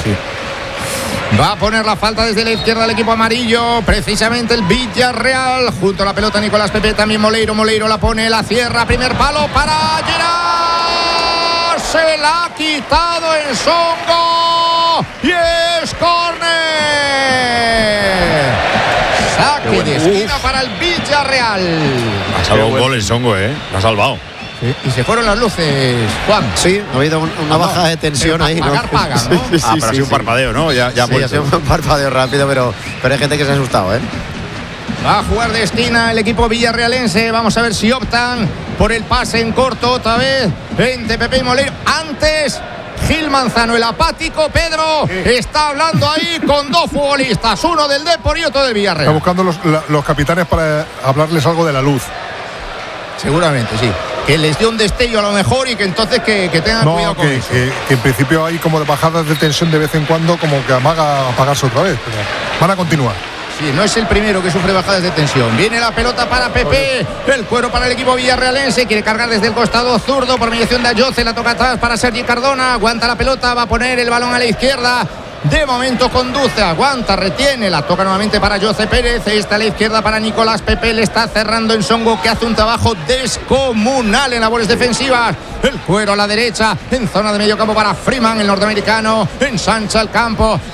Va a poner la falta desde la izquierda el equipo amarillo, precisamente el Villarreal. Junto a la pelota Nicolás Pepe, también Moleiro. Moleiro la pone, la cierra, primer palo para Gerard. Se la ha quitado en Songo y es córner. Saque de esquina para el Villarreal. Ha salvado un gol el Songo, ¿eh? Lo ha salvado. Sí. Y se fueron las luces, Juan. Sí, ha habido un, una baja de tensión ahí. Pagar, ¿no? pagan, ¿no? Sí, sí, ah, pero sí, ha sido un sí. parpadeo, ¿no? Ya, ya ha sí, vuelto. ha sido un parpadeo rápido, pero, pero hay gente que se ha asustado, ¿eh? Va a jugar de esquina el equipo villarrealense. Vamos a ver si optan por el pase en corto otra vez entre Pepe y Moleiro. Antes, Gil Manzano, el apático Pedro, sí. está hablando ahí con dos futbolistas, uno del Depor y otro del Villarreal. Está buscando los, la, los capitanes para hablarles algo de la luz. Seguramente, sí. Que les dio un destello a lo mejor y que entonces que, que tengan no, cuidado con que, eso. Que, que en principio hay como bajadas de tensión de vez en cuando, como que amaga apagarse otra vez. Pero van a continuar. Sí, no es el primero que sufre bajadas de tensión. Viene la pelota para Pepe. El cuero para el equipo villarrealense. Quiere cargar desde el costado zurdo por mediación de Ayoce. La toca atrás para Sergi Cardona. Aguanta la pelota. Va a poner el balón a la izquierda. De momento conduce, aguanta, retiene, la toca nuevamente para José Pérez, está a la izquierda para Nicolás Pepe, le está cerrando en Songo, que hace un trabajo descomunal en labores defensivas. El cuero a la derecha, en zona de medio campo para Freeman, el norteamericano, ensancha el campo,